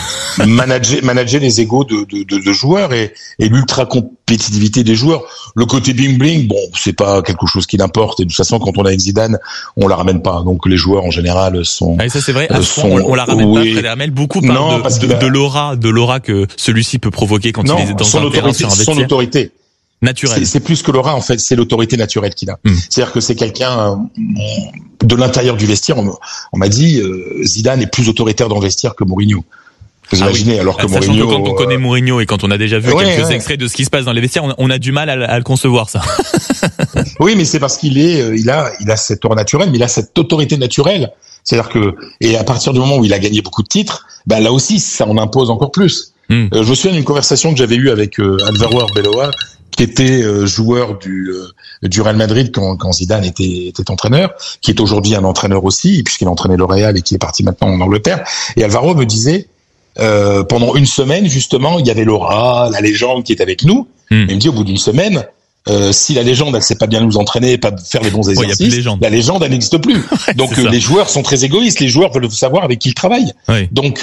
manager les égos de joueurs et l'ultra compétitivité des joueurs. Le côté bling bling, c'est pas quelque chose qui l'importe, et de toute façon quand on est avec Zidane, on la ramène pas. Donc les joueurs en général sont. Et ça c'est vrai. On la ramène pas. Fred Hermel, beaucoup parlent de l'aura que celui-ci peut provoquer quand il est dans un terrain sur un vestiaire. Son autorité. Naturel. C'est plus que l'aura, en fait, c'est l'autorité naturelle qu'il a. C'est-à-dire que c'est quelqu'un de l'intérieur du vestiaire. On m'a dit, Zidane est plus autoritaire dans le vestiaire que Mourinho. Vous imaginez, alors que Mourinho. Que quand on connaît Mourinho et quand on a déjà vu quelques extraits de ce qui se passe dans les vestiaires, on a du mal à le concevoir, ça. Oui, mais c'est parce il a cette aura naturelle, mais il a cette autorité naturelle. C'est-à-dire que, et à partir du moment où il a gagné beaucoup de titres, là aussi, ça en impose encore plus. Je me souviens d'une conversation que j'avais eue avec Alvaro Arbeloa, qui était joueur du Real Madrid quand Zidane était entraîneur, qui est aujourd'hui un entraîneur aussi, puisqu'il a entraîné le Real et qui est parti maintenant en Angleterre. Et Alvaro me disait, pendant une semaine, justement, il y avait l'aura, la légende qui est avec nous. Et il me dit, au bout d'une semaine, si la légende, elle sait pas bien nous entraîner et pas faire les bons exercices, la légende, elle n'existe plus. Donc, les joueurs sont très égoïstes. Les joueurs veulent savoir avec qui ils travaillent. Oui. Donc,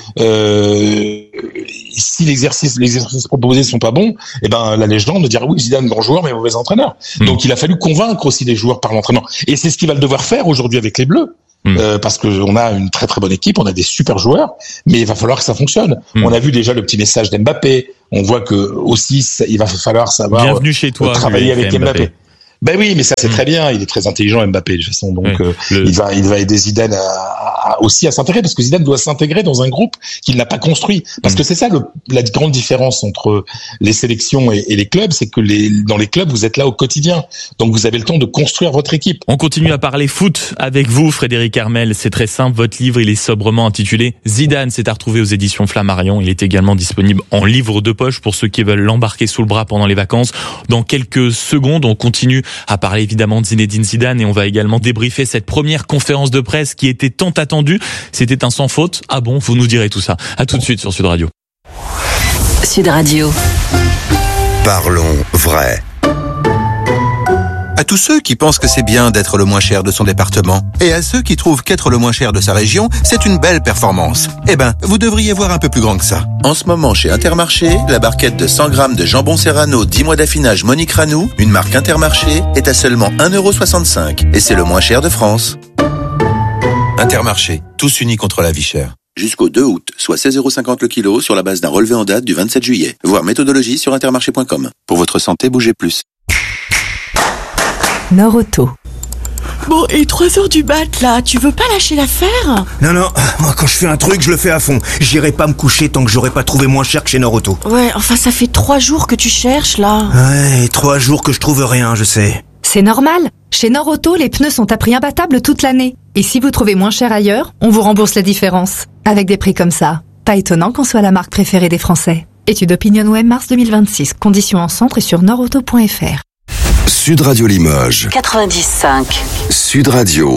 si les exercices proposés sont pas bons, eh ben, la légende dira oui, Zidane, bon joueur, mais mauvais entraîneur. Donc, il a fallu convaincre aussi les joueurs par l'entraînement. Et c'est ce qu'il va devoir faire aujourd'hui avec les Bleus. Parce que on a une très très bonne équipe, on a des super joueurs, mais il va falloir que ça fonctionne. On a vu déjà le petit message d'Mbappé. On voit que aussi il va falloir savoir bienvenue chez toi, travailler avec Mbappé. Ben oui, mais ça c'est très bien. Il est très intelligent, Mbappé, de toute façon. Donc il va aider Zidane aussi à s'intégrer, parce que Zidane doit s'intégrer dans un groupe qu'il n'a pas construit. Parce que c'est ça la grande différence entre les sélections et les clubs, c'est que dans les clubs vous êtes là au quotidien, donc vous avez le temps de construire votre équipe. On continue à parler foot avec vous, Frédéric Hermel. C'est très simple. Votre livre, il est sobrement intitulé Zidane. C'est à retrouver aux éditions Flammarion. Il est également disponible en livre de poche pour ceux qui veulent l'embarquer sous le bras pendant les vacances. Dans quelques secondes, on continue à parler évidemment de Zinedine Zidane et on va également débriefer cette première conférence de presse qui était tant attendue. C'était un sans faute. Ah bon, vous nous direz tout ça. À tout de suite sur Sud Radio. Sud Radio. Parlons vrai. À tous ceux qui pensent que c'est bien d'être le moins cher de son département, et à ceux qui trouvent qu'être le moins cher de sa région, c'est une belle performance. Eh ben, vous devriez voir un peu plus grand que ça. En ce moment, chez Intermarché, la barquette de 100 grammes de jambon serrano 10 mois d'affinage Monique Ranou, une marque Intermarché, est à seulement 1,65 €. Et c'est le moins cher de France. Intermarché, tous unis contre la vie chère. Jusqu'au 2 août, soit 16,50 € le kilo sur la base d'un relevé en date du 27 juillet. Voir méthodologie sur intermarché.com. Pour votre santé, bougez plus. Norauto. Bon, et 3h du mat, là, tu veux pas lâcher l'affaire? Non, moi quand je fais un truc, je le fais à fond. J'irai pas me coucher tant que j'aurai pas trouvé moins cher que chez Norauto. Ouais, enfin ça fait 3 jours que tu cherches, là. Ouais, 3 jours que je trouve rien, je sais. C'est normal. Chez Norauto, les pneus sont à prix imbattable toute l'année. Et si vous trouvez moins cher ailleurs, on vous rembourse la différence. Avec des prix comme ça, pas étonnant qu'on soit la marque préférée des Français. Étude OpinionWay mars 2026. Conditions en centre et sur norauto.fr. Sud Radio Limoges. 95. Sud Radio.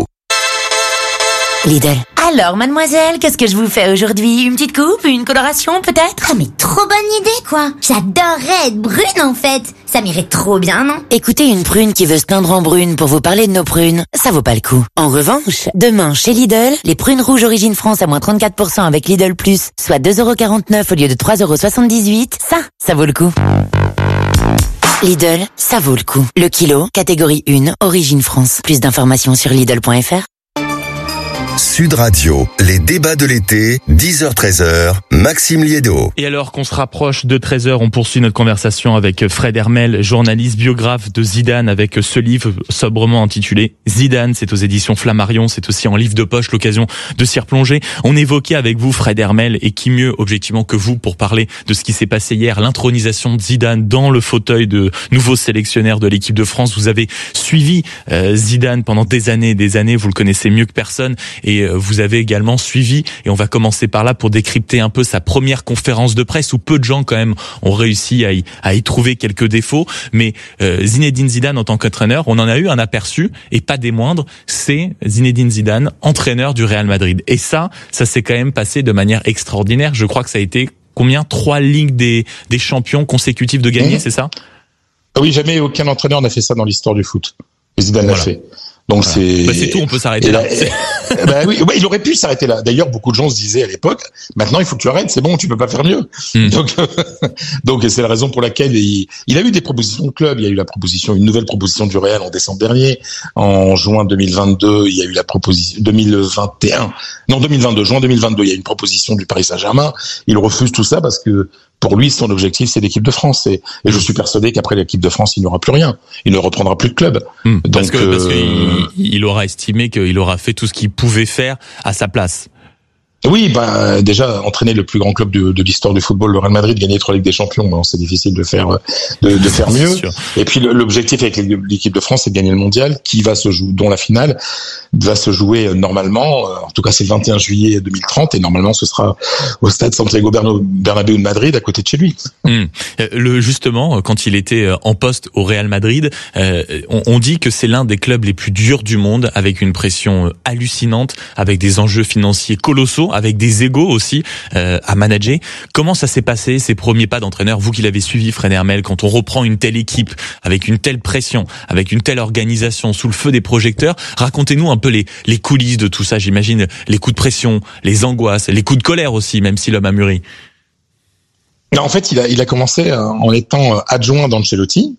Lidl. Alors, mademoiselle, qu'est-ce que je vous fais aujourd'hui? Une petite coupe? Une coloration, peut-être? Ah, mais trop bonne idée, quoi. J'adorerais être brune, en fait. Ça m'irait trop bien, non? Écoutez, une prune qui veut se teindre en brune pour vous parler de nos prunes, ça vaut pas le coup. En revanche, demain, chez Lidl, les prunes rouges Origine France à moins 34% avec Lidl Plus, soit 2,49 € au lieu de 3,78 €, ça vaut le coup. Lidl, ça vaut le coup. Le kilo, catégorie 1, Origine France. Plus d'informations sur Lidl.fr. Sud Radio, les débats de l'été, 10h-13h, Maxime Liédo. Et alors qu'on se rapproche de 13h, on poursuit notre conversation avec Fred Hermel, journaliste biographe de Zidane, avec ce livre sobrement intitulé Zidane. C'est aux éditions Flammarion, c'est aussi en livre de poche, l'occasion de s'y replonger. On évoquait avec vous Fred Hermel, et qui mieux objectivement que vous pour parler de ce qui s'est passé hier, l'intronisation de Zidane dans le fauteuil de nouveau sélectionneur de l'équipe de France. Vous avez suivi Zidane pendant des années, vous le connaissez mieux que personne. Et vous avez également suivi, et on va commencer par là pour décrypter un peu sa première conférence de presse où peu de gens quand même ont réussi à y trouver quelques défauts. Mais Zinedine Zidane en tant qu'entraîneur, on en a eu un aperçu, et pas des moindres, c'est Zinedine Zidane, entraîneur du Real Madrid. Et ça s'est quand même passé de manière extraordinaire. Je crois que ça a été combien? 3 ligues des champions consécutifs de gagner, c'est ça? Oui, jamais aucun entraîneur n'a fait ça dans l'histoire du foot. Zidane l'a fait. Donc c'est tout, on peut s'arrêter là. Oui, il aurait pu s'arrêter là. D'ailleurs, beaucoup de gens se disaient à l'époque, maintenant il faut que tu arrêtes, c'est bon, tu peux pas faire mieux. Donc c'est la raison pour laquelle il a eu des propositions de club. Il y a eu une nouvelle proposition du Real en décembre dernier. En juin 2022, il y a eu la proposition, juin 2022, il y a eu une proposition du Paris Saint-Germain. Il refuse tout ça parce que pour lui, son objectif, c'est l'équipe de France. Et je suis persuadé qu'après l'équipe de France, il n'y aura plus rien. Il ne reprendra plus de club. Parce qu'il aura estimé qu'il aura fait tout ce qu'il pouvait faire à sa place. Oui, déjà entraîner le plus grand club de l'histoire du football, le Real Madrid, gagner 3 Ligues des Champions, bon, c'est difficile de faire mieux. Et puis l'objectif avec l'équipe de France, c'est de gagner le Mondial, dont la finale va se jouer normalement, en tout cas c'est le 21 juillet 2030, et normalement ce sera au stade Santiago Bernabéu de Madrid, à côté de chez lui. Justement, quand il était en poste au Real Madrid, on dit que c'est l'un des clubs les plus durs du monde, avec une pression hallucinante, avec des enjeux financiers colossaux, avec des égos aussi à manager. Comment ça s'est passé, ces premiers pas d'entraîneur, vous qui l'avez suivi, Fred Hermel, quand on reprend une telle équipe, avec une telle pression, avec une telle organisation, sous le feu des projecteurs? Racontez-nous un peu les coulisses de tout ça. J'imagine les coups de pression, les angoisses, les coups de colère aussi, même si l'homme a mûri. Non, en fait, il a commencé en étant adjoint d'Ancelotti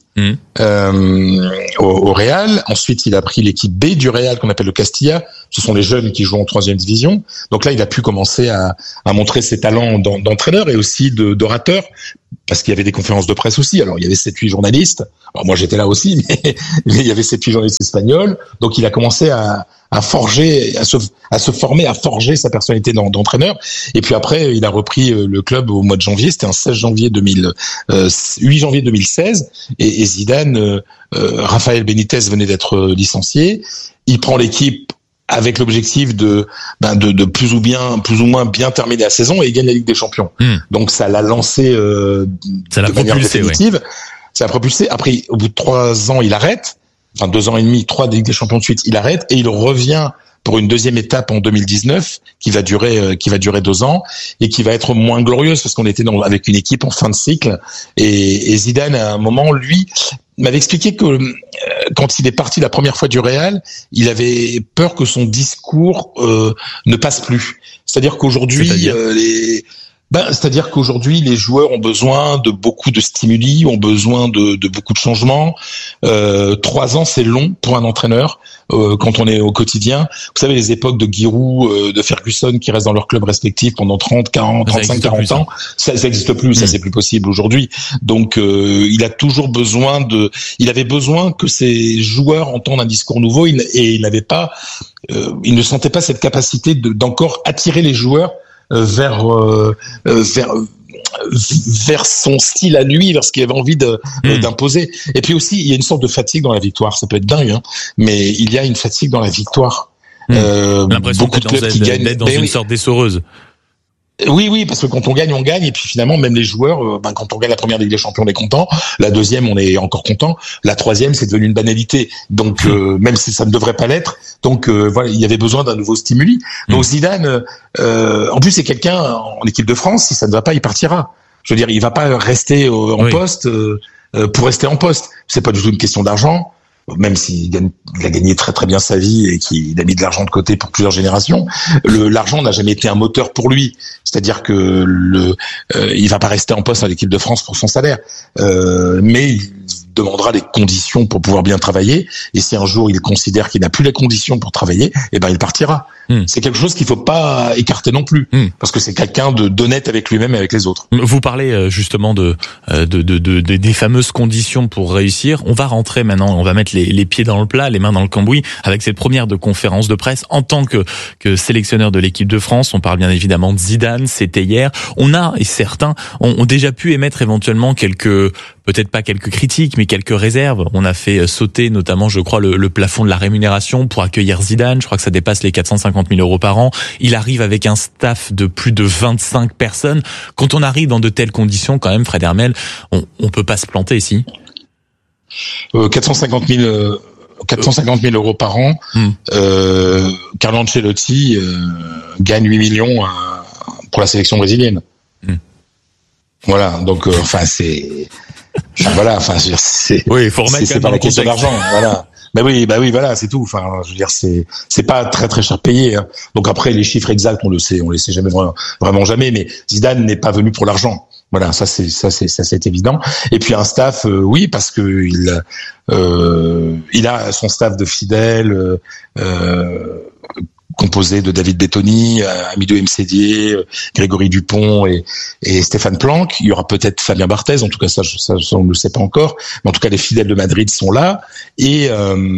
au Real. Ensuite, il a pris l'équipe B du Real qu'on appelle le Castilla. Ce sont les jeunes qui jouent en 3e division. Donc là, il a pu commencer à montrer ses talents d'entraîneur et aussi d'orateur, parce qu'il y avait des conférences de presse aussi. Alors, il y avait 7-8 journalistes. Alors, moi, j'étais là aussi, mais il y avait 7-8 journalistes espagnols. Donc, il a commencé à forger, à se former, à forger sa personnalité d'entraîneur. Et puis après, il a repris le club au mois de janvier. C'était un 8 janvier 2016. Et Zidane, Rafael Benitez venait d'être licencié. Il prend l'équipe avec l'objectif de plus ou moins bien terminer la saison, et il gagne la Ligue des Champions. Donc ça l'a lancé ça l'a de manière définitive. Ouais. Ça l'a propulsé. Après, au bout de 3 ans, il arrête. Enfin, 2 ans et demi, 3 Ligues des Champions de suite, il arrête et il revient pour une deuxième étape en 2019 qui va durer 2 ans et qui va être moins glorieuse parce qu'on était avec une équipe en fin de cycle. Et Zidane, à un moment, lui, m'avait expliqué que quand il est parti la première fois du Real, il avait peur que son discours ne passe plus. C'est-à-dire qu'aujourd'hui, les joueurs ont besoin de beaucoup de stimuli, ont besoin de beaucoup de changements. 3 ans, c'est long pour un entraîneur quand on est au quotidien. Vous savez, les époques de Giroud, de Ferguson qui restent dans leur club respectif pendant 30, 40, 35, 40 ans, ça n'existe plus, ça c'est plus possible aujourd'hui. Donc il a toujours besoin il avait besoin que ses joueurs entendent un discours nouveau et il ne sentait pas cette capacité d'encore attirer les joueurs vers son style à lui, vers ce qu'il avait envie d'imposer. Et puis aussi, il y a une sorte de fatigue dans la victoire. Ça peut être dingue, hein, mais il y a une fatigue dans la victoire. L'impression d'être dans une sorte d'essoreuse. Oui, parce que quand on gagne, et puis finalement, même les joueurs, quand on gagne la première Ligue des Champions, on est content. La deuxième, on est encore content. La troisième, c'est devenu une banalité. Donc, même si ça ne devrait pas l'être. Donc, voilà, il y avait besoin d'un nouveau stimuli. Donc, Zidane, en plus, c'est quelqu'un en équipe de France, si ça ne va pas, il partira. Je veux dire, il va pas rester en poste pour rester en poste. C'est pas du tout une question d'argent. Même s'il a gagné très très bien sa vie et qu'il a mis de l'argent de côté pour plusieurs générations, l'argent n'a jamais été un moteur pour lui. C'est-à-dire que il va pas rester en poste à l'équipe de France pour son salaire, mais il demandera des conditions pour pouvoir bien travailler. Et si un jour il considère qu'il n'a plus les conditions pour travailler, il partira. C'est quelque chose qu'il faut pas écarter non plus, parce que c'est quelqu'un d'honnête avec lui-même et avec les autres. Vous parlez justement des fameuses conditions pour réussir. On va rentrer maintenant, on va mettre les pieds dans le plat, les mains dans le cambouis, avec cette première conférence de presse en tant que sélectionneur de l'équipe de France. On parle bien évidemment de Zidane, c'était hier. Et certains ont déjà pu émettre éventuellement peut-être pas quelques critiques, mais quelques réserves. On a fait sauter notamment, je crois, le plafond de la rémunération pour accueillir Zidane. Je crois que ça dépasse les 450 000 euros par an. Il arrive avec un staff de plus de 25 personnes. Quand on arrive dans de telles conditions, quand même, Fred Hermel, on peut pas se planter ici. 450 000 euros par an. Carlo Ancelotti gagne 8 millions pour la sélection brésilienne. Voilà, donc c'est oui, il faut remettre c'est pas la question d'argent, voilà. Bah oui, voilà, c'est tout. Enfin, je veux dire, c'est pas très très cher payé. Hein. Donc après, les chiffres exacts, on le sait jamais vraiment jamais. Mais Zidane n'est pas venu pour l'argent. Voilà, ça c'est évident. Et puis un staff, oui, parce que il a son staff de fidèles. composé de David Bettoni, Amidou Mcdié, Grégory Dupont et Stéphane Planck. Il y aura peut-être Fabien Barthez, en tout cas ça on ne le sait pas encore, mais en tout cas les fidèles de Madrid sont là. Et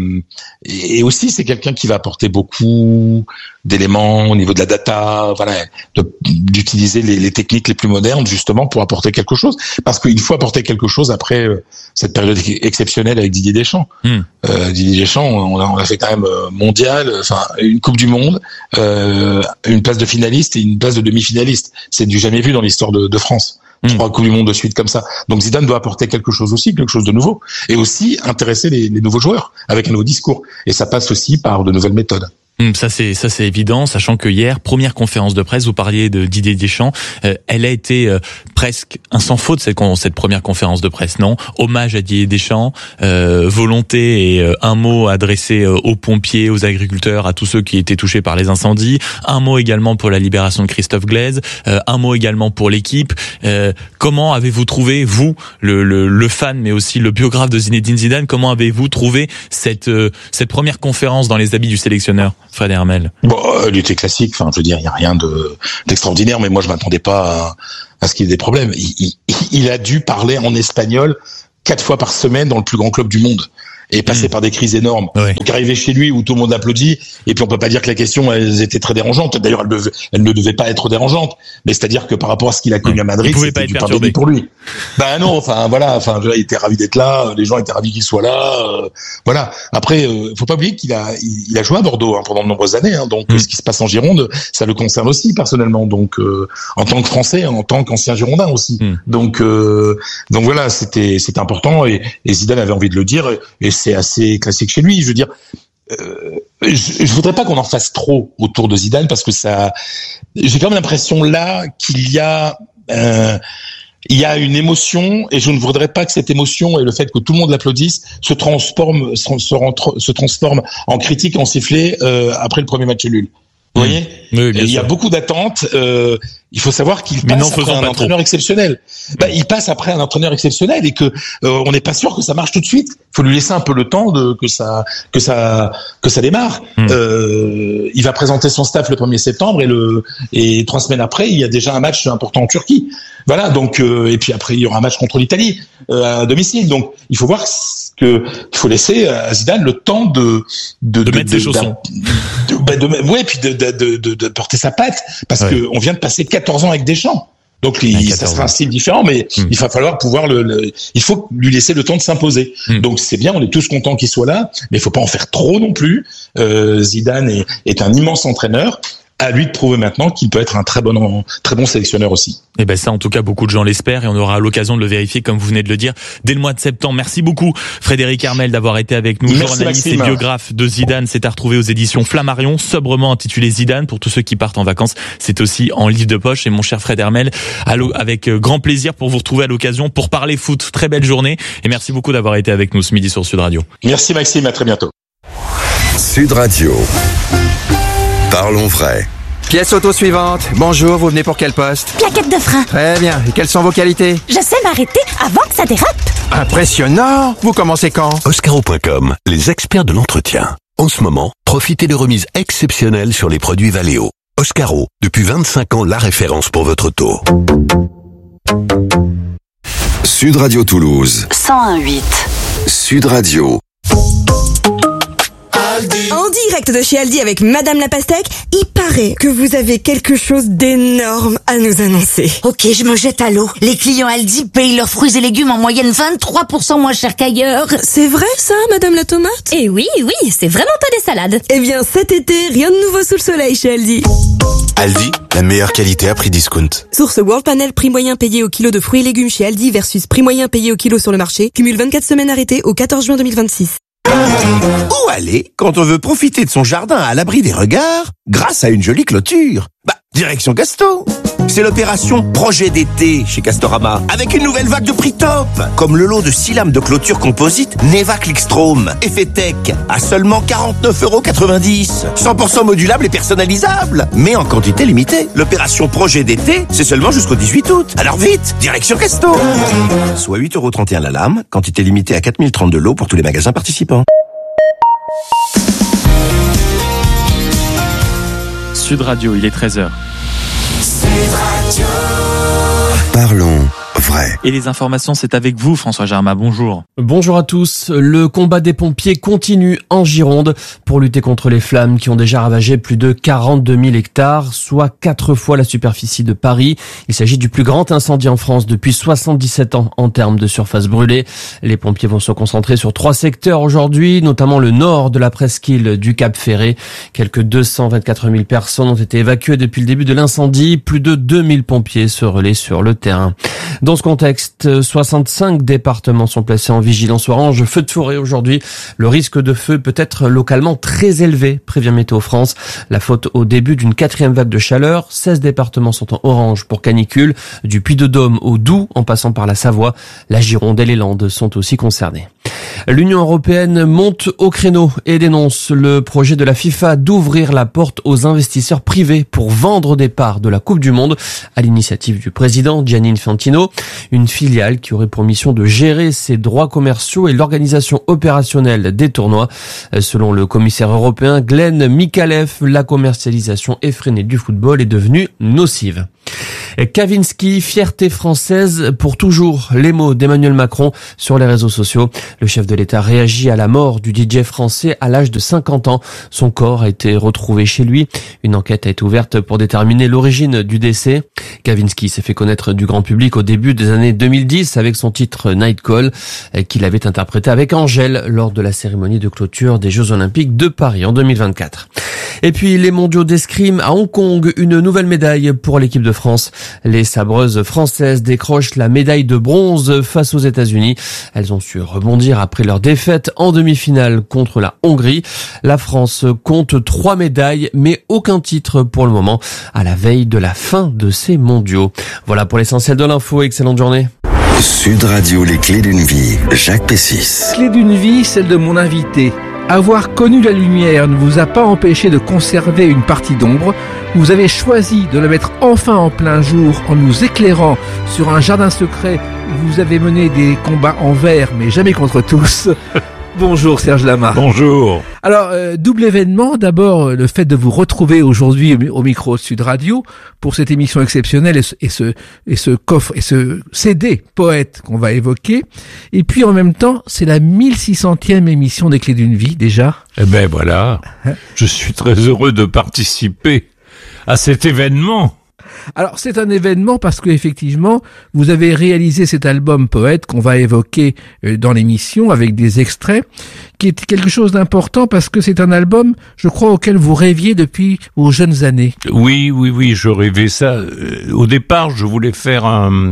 aussi c'est quelqu'un qui va apporter beaucoup d'éléments au niveau de la data, voilà, d'utiliser les techniques les plus modernes justement pour apporter quelque chose, parce qu'il faut apporter quelque chose après cette période exceptionnelle avec Didier Deschamps. Didier Deschamps, on a fait quand même mondial, enfin une Coupe du Monde, une place de finaliste et une place de demi-finaliste. C'est du jamais vu dans l'histoire de France. 3 Coupes du Monde de suite comme ça. Donc Zidane doit apporter quelque chose aussi, quelque chose de nouveau, et aussi intéresser les nouveaux joueurs avec un nouveau discours. Et ça passe aussi par de nouvelles méthodes. Ça c'est évident, sachant que hier, première conférence de presse, vous parliez de Didier Deschamps, elle a été presque un sans faute cette première conférence de presse, non? Hommage à Didier Deschamps, volonté et un mot adressé aux pompiers, aux agriculteurs, à tous ceux qui étaient touchés par les incendies, un mot également pour la libération de Christophe Glaise, un mot également pour l'équipe. Comment avez-vous trouvé, vous, le fan, mais aussi le biographe de Zinedine Zidane, comment avez-vous trouvé cette première conférence dans les habits du sélectionneur? Fred Hermel. Bon, il était classique. Enfin, je veux dire, il y a rien d'extraordinaire, mais moi, je m'attendais pas à ce qu'il y ait des problèmes. Il a dû parler en espagnol 4 fois par semaine dans le plus grand club du monde et passer par des crises énormes. Ouais. Donc arriver chez lui où tout le monde applaudit, et puis on peut pas dire que la question elles étaient très dérangeantes. D'ailleurs, elles ne devaient pas être dérangeantes, mais c'est-à-dire que par rapport à ce qu'il a connu à Madrid, c'était du pain béni pour lui. Ben non, enfin voilà, enfin il était ravi d'être là, les gens étaient ravis qu'il soit là, voilà. Après, faut pas oublier qu'il a joué à Bordeaux pendant de nombreuses années, donc ce qui se passe en Gironde, ça le concerne aussi personnellement. Donc en tant que Français, en tant qu'ancien Girondin aussi. Donc voilà, c'était important, et Zidane avait envie de le dire, et c'est assez classique chez lui. Je veux dire, je voudrais pas qu'on en fasse trop autour de Zidane, parce que j'ai quand même l'impression là qu'il y a une émotion, et je ne voudrais pas que cette émotion et le fait que tout le monde l'applaudisse se transforme en critique, en sifflet après le premier match nul. Vous voyez, il y a beaucoup d'attentes. Il faut savoir qu'il passe après un entraîneur exceptionnel. Il passe après un entraîneur exceptionnel, et que on n'est pas sûr que ça marche tout de suite. Il faut lui laisser un peu le temps que ça démarre. Il va présenter son staff le 1er septembre, et 3 semaines après, il y a déjà un match important en Turquie. Voilà, donc et puis après il y aura un match contre l'Italie à domicile. Donc il faut voir qu'il faut laisser à Zidane le temps de mettre ses chaussons. Puis de porter sa patte, parce que on vient de passer 14 ans avec Deschamps. Donc ça sera un style différent, mais il va falloir pouvoir il faut lui laisser le temps de s'imposer. Donc c'est bien, on est tous contents qu'il soit là, mais il faut pas en faire trop non plus. Zidane est un immense entraîneur. À lui de prouver maintenant qu'il peut être un très bon sélectionneur aussi. Et ben ça, en tout cas, beaucoup de gens l'espèrent, et on aura l'occasion de le vérifier, comme vous venez de le dire, dès le mois de septembre. Merci beaucoup, Frédéric Hermel, d'avoir été avec nous. Merci, journaliste Maxime. Et biographe de Zidane. C'est à retrouver aux éditions Flammarion, sobrement intitulé Zidane. Pour tous ceux qui partent en vacances, c'est aussi en livre de poche. Et mon cher Fred Hermel, avec grand plaisir pour vous retrouver à l'occasion pour parler foot. Très belle journée, et merci beaucoup d'avoir été avec nous ce midi sur Sud Radio. Merci Maxime, à très bientôt. Sud Radio. Parlons vrai. Pièce auto suivante. Bonjour, vous venez pour quel poste? Plaquette de frein. Très bien. Et quelles sont vos qualités? Je sais m'arrêter avant que ça dérape. Impressionnant. Vous commencez quand? Oscaro.com, les experts de l'entretien. En ce moment, profitez de remises exceptionnelles sur les produits Valeo. Oscaro, depuis 25 ans, la référence pour votre auto. Sud Radio Toulouse. 101.8. Sud Radio. En direct de chez Aldi avec Madame la Pastèque, il paraît que vous avez quelque chose d'énorme à nous annoncer. Ok, je me jette à l'eau. Les clients Aldi payent leurs fruits et légumes en moyenne 23% moins cher qu'ailleurs. C'est vrai ça, Madame la Tomate? Eh oui, c'est vraiment pas des salades. Eh bien, cet été, rien de nouveau sous le soleil chez Aldi. Aldi, la meilleure qualité à prix discount. Source World Panel, prix moyen payé au kilo de fruits et légumes chez Aldi versus prix moyen payé au kilo sur le marché. Cumule 24 semaines arrêtées au 14 juin 2026. Où aller quand on veut profiter de son jardin à l'abri des regards grâce à une jolie clôture? Direction Casto. C'est l'opération Projet d'été chez Castorama, avec une nouvelle vague de prix top, comme le lot de 6 lames de clôture composite Neva Clickstrom Effet Tech à seulement 49,90 €. 100% modulable et personnalisable, mais en quantité limitée. L'opération Projet d'été, c'est seulement jusqu'au 18 août. Alors vite, direction Casto. Soit 8,31 € la lame, quantité limitée à 4032 lots pour tous les magasins participants. Sud Radio, il est 13h. Parlons vrai. Et les informations, c'est avec vous, François Germain. Bonjour. Bonjour à tous. Le combat des pompiers continue en Gironde pour lutter contre les flammes qui ont déjà ravagé plus de 42 000 hectares, soit 4 fois la superficie de Paris. Il s'agit du plus grand incendie en France depuis 77 ans en termes de surface brûlée. Les pompiers vont se concentrer sur 3 secteurs aujourd'hui, notamment le nord de la presqu'île du Cap Ferré. Quelques 224 000 personnes ont été évacuées depuis le début de l'incendie. Plus de 2000 pompiers se relaient sur le terrain. Dans ce contexte, 65 départements sont placés en vigilance orange feu de forêt aujourd'hui. Le risque de feu peut être localement très élevé, prévient Météo France. La faute au début d'une 4e vague de chaleur. 16 départements sont en orange pour canicule. Du Puy-de-Dôme au Doubs, en passant par la Savoie, la Gironde et les Landes sont aussi concernés. L'Union européenne monte au créneau et dénonce le projet de la FIFA d'ouvrir la porte aux investisseurs privés pour vendre des parts de la Coupe du Monde à l'initiative du président Gianni Infantino, une filiale qui aurait pour mission de gérer ses droits commerciaux et l'organisation opérationnelle des tournois. Selon le commissaire européen Glenn Mikalev, la commercialisation effrénée du football est devenue nocive. Kavinsky, fierté française pour toujours. Les mots d'Emmanuel Macron sur les réseaux sociaux. Le chef de l'État réagit à la mort du DJ français à l'âge de 50 ans. Son corps a été retrouvé chez lui. Une enquête a été ouverte pour déterminer l'origine du décès. Kavinsky s'est fait connaître du grand public au début des années 2010 avec son titre Night Call qu'il avait interprété avec Angèle lors de la cérémonie de clôture des Jeux Olympiques de Paris en 2024. Et puis les mondiaux d'escrime à Hong Kong, une nouvelle médaille pour l'équipe de France. Les sabreuses françaises décrochent la médaille de bronze face aux États-Unis. Elles ont su rebondir après leur défaite en demi-finale contre la Hongrie. La France compte 3 médailles, mais aucun titre pour le moment, à la veille de la fin de ces mondiaux. Voilà pour l'essentiel de l'info. Excellente journée. Sud Radio, les clés d'une vie. Jacques Pessis. Clé d'une vie, celle de mon invité. Avoir connu la lumière ne vous a pas empêché de conserver une partie d'ombre. Vous avez choisi de la mettre enfin en plein jour en nous éclairant sur un jardin secret où vous avez mené des combats en verre, mais jamais contre tous. Bonjour Serge Lama. Bonjour. Alors, double événement. D'abord, le fait de vous retrouver aujourd'hui au micro de Sud Radio pour cette émission exceptionnelle et ce coffre et ce CD poète qu'on va évoquer. Et puis, en même temps, c'est la 1600e émission des Clés d'une vie, déjà. Eh ben voilà. Je suis très heureux de participer à cet événement. Alors, c'est un événement parce que effectivement, vous avez réalisé cet album poète qu'on va évoquer dans l'émission avec des extraits, qui est quelque chose d'important parce que c'est un album, je crois, auquel vous rêviez depuis vos jeunes années. Oui, je rêvais ça. Au départ, je voulais faire un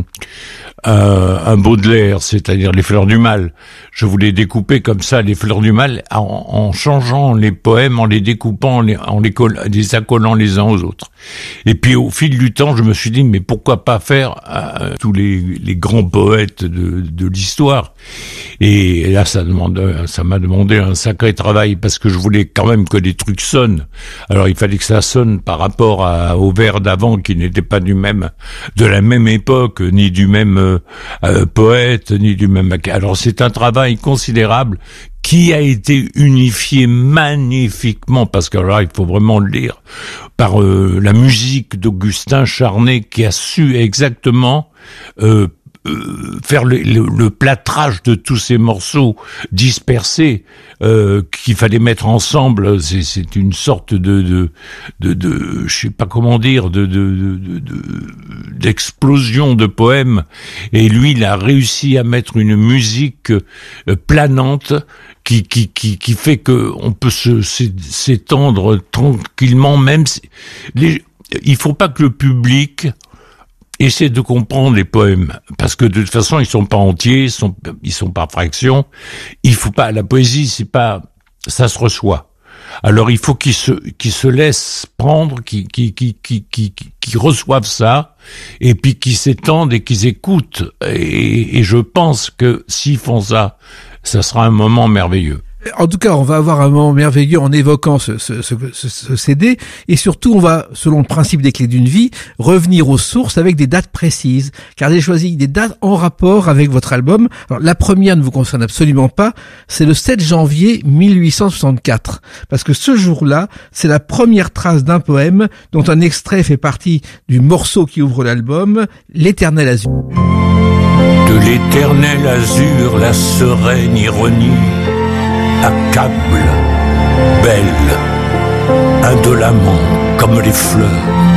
Baudelaire, c'est-à-dire les fleurs du mal. Je voulais découper comme ça les fleurs du mal en changeant les poèmes, en les découpant, en les accolant les uns aux autres. Et puis au fil du temps, je me suis dit, mais pourquoi pas faire tous les grands poètes de l'histoire. Et là, ça m'a demandé un sacré travail parce que je voulais quand même que les trucs sonnent. Alors il fallait que ça sonne par rapport au vers d'avant qui n'était pas de la même époque, ni du même poète, ni du même... Alors c'est un travail considérable qui a été unifié magnifiquement, parce que là, il faut vraiment le lire, par la musique d'Augustin Charnay, qui a su exactement faire le plâtrage de tous ces morceaux dispersés qu'il fallait mettre ensemble. C'est une sorte de je sais pas comment dire, d'explosion de poèmes. Et lui, il a réussi à mettre une musique planante qui fait que on peut s'étendre tranquillement, même il faut pas que le public essaie de comprendre les poèmes, parce que de toute façon ils sont pas entiers, ils sont par fractions. Il faut pas, la poésie c'est pas, ça se reçoit. Alors il faut qu'ils se laissent prendre, qu'ils reçoivent ça, et puis qu'ils s'étendent et qu'ils écoutent. Et je pense que s'ils font ça, ça sera un moment merveilleux. En tout cas, on va avoir un moment merveilleux en évoquant ce CD, et surtout, on va, selon le principe des clés d'une vie, revenir aux sources avec des dates précises, car j'ai choisi des dates en rapport avec votre album. Alors, la première ne vous concerne absolument pas, c'est le 7 janvier 1864, parce que ce jour-là, c'est la première trace d'un poème dont un extrait fait partie du morceau qui ouvre l'album, L'Éternel Azur. De l'éternel azur, la sereine ironie accable, belle, indolemment comme les fleurs.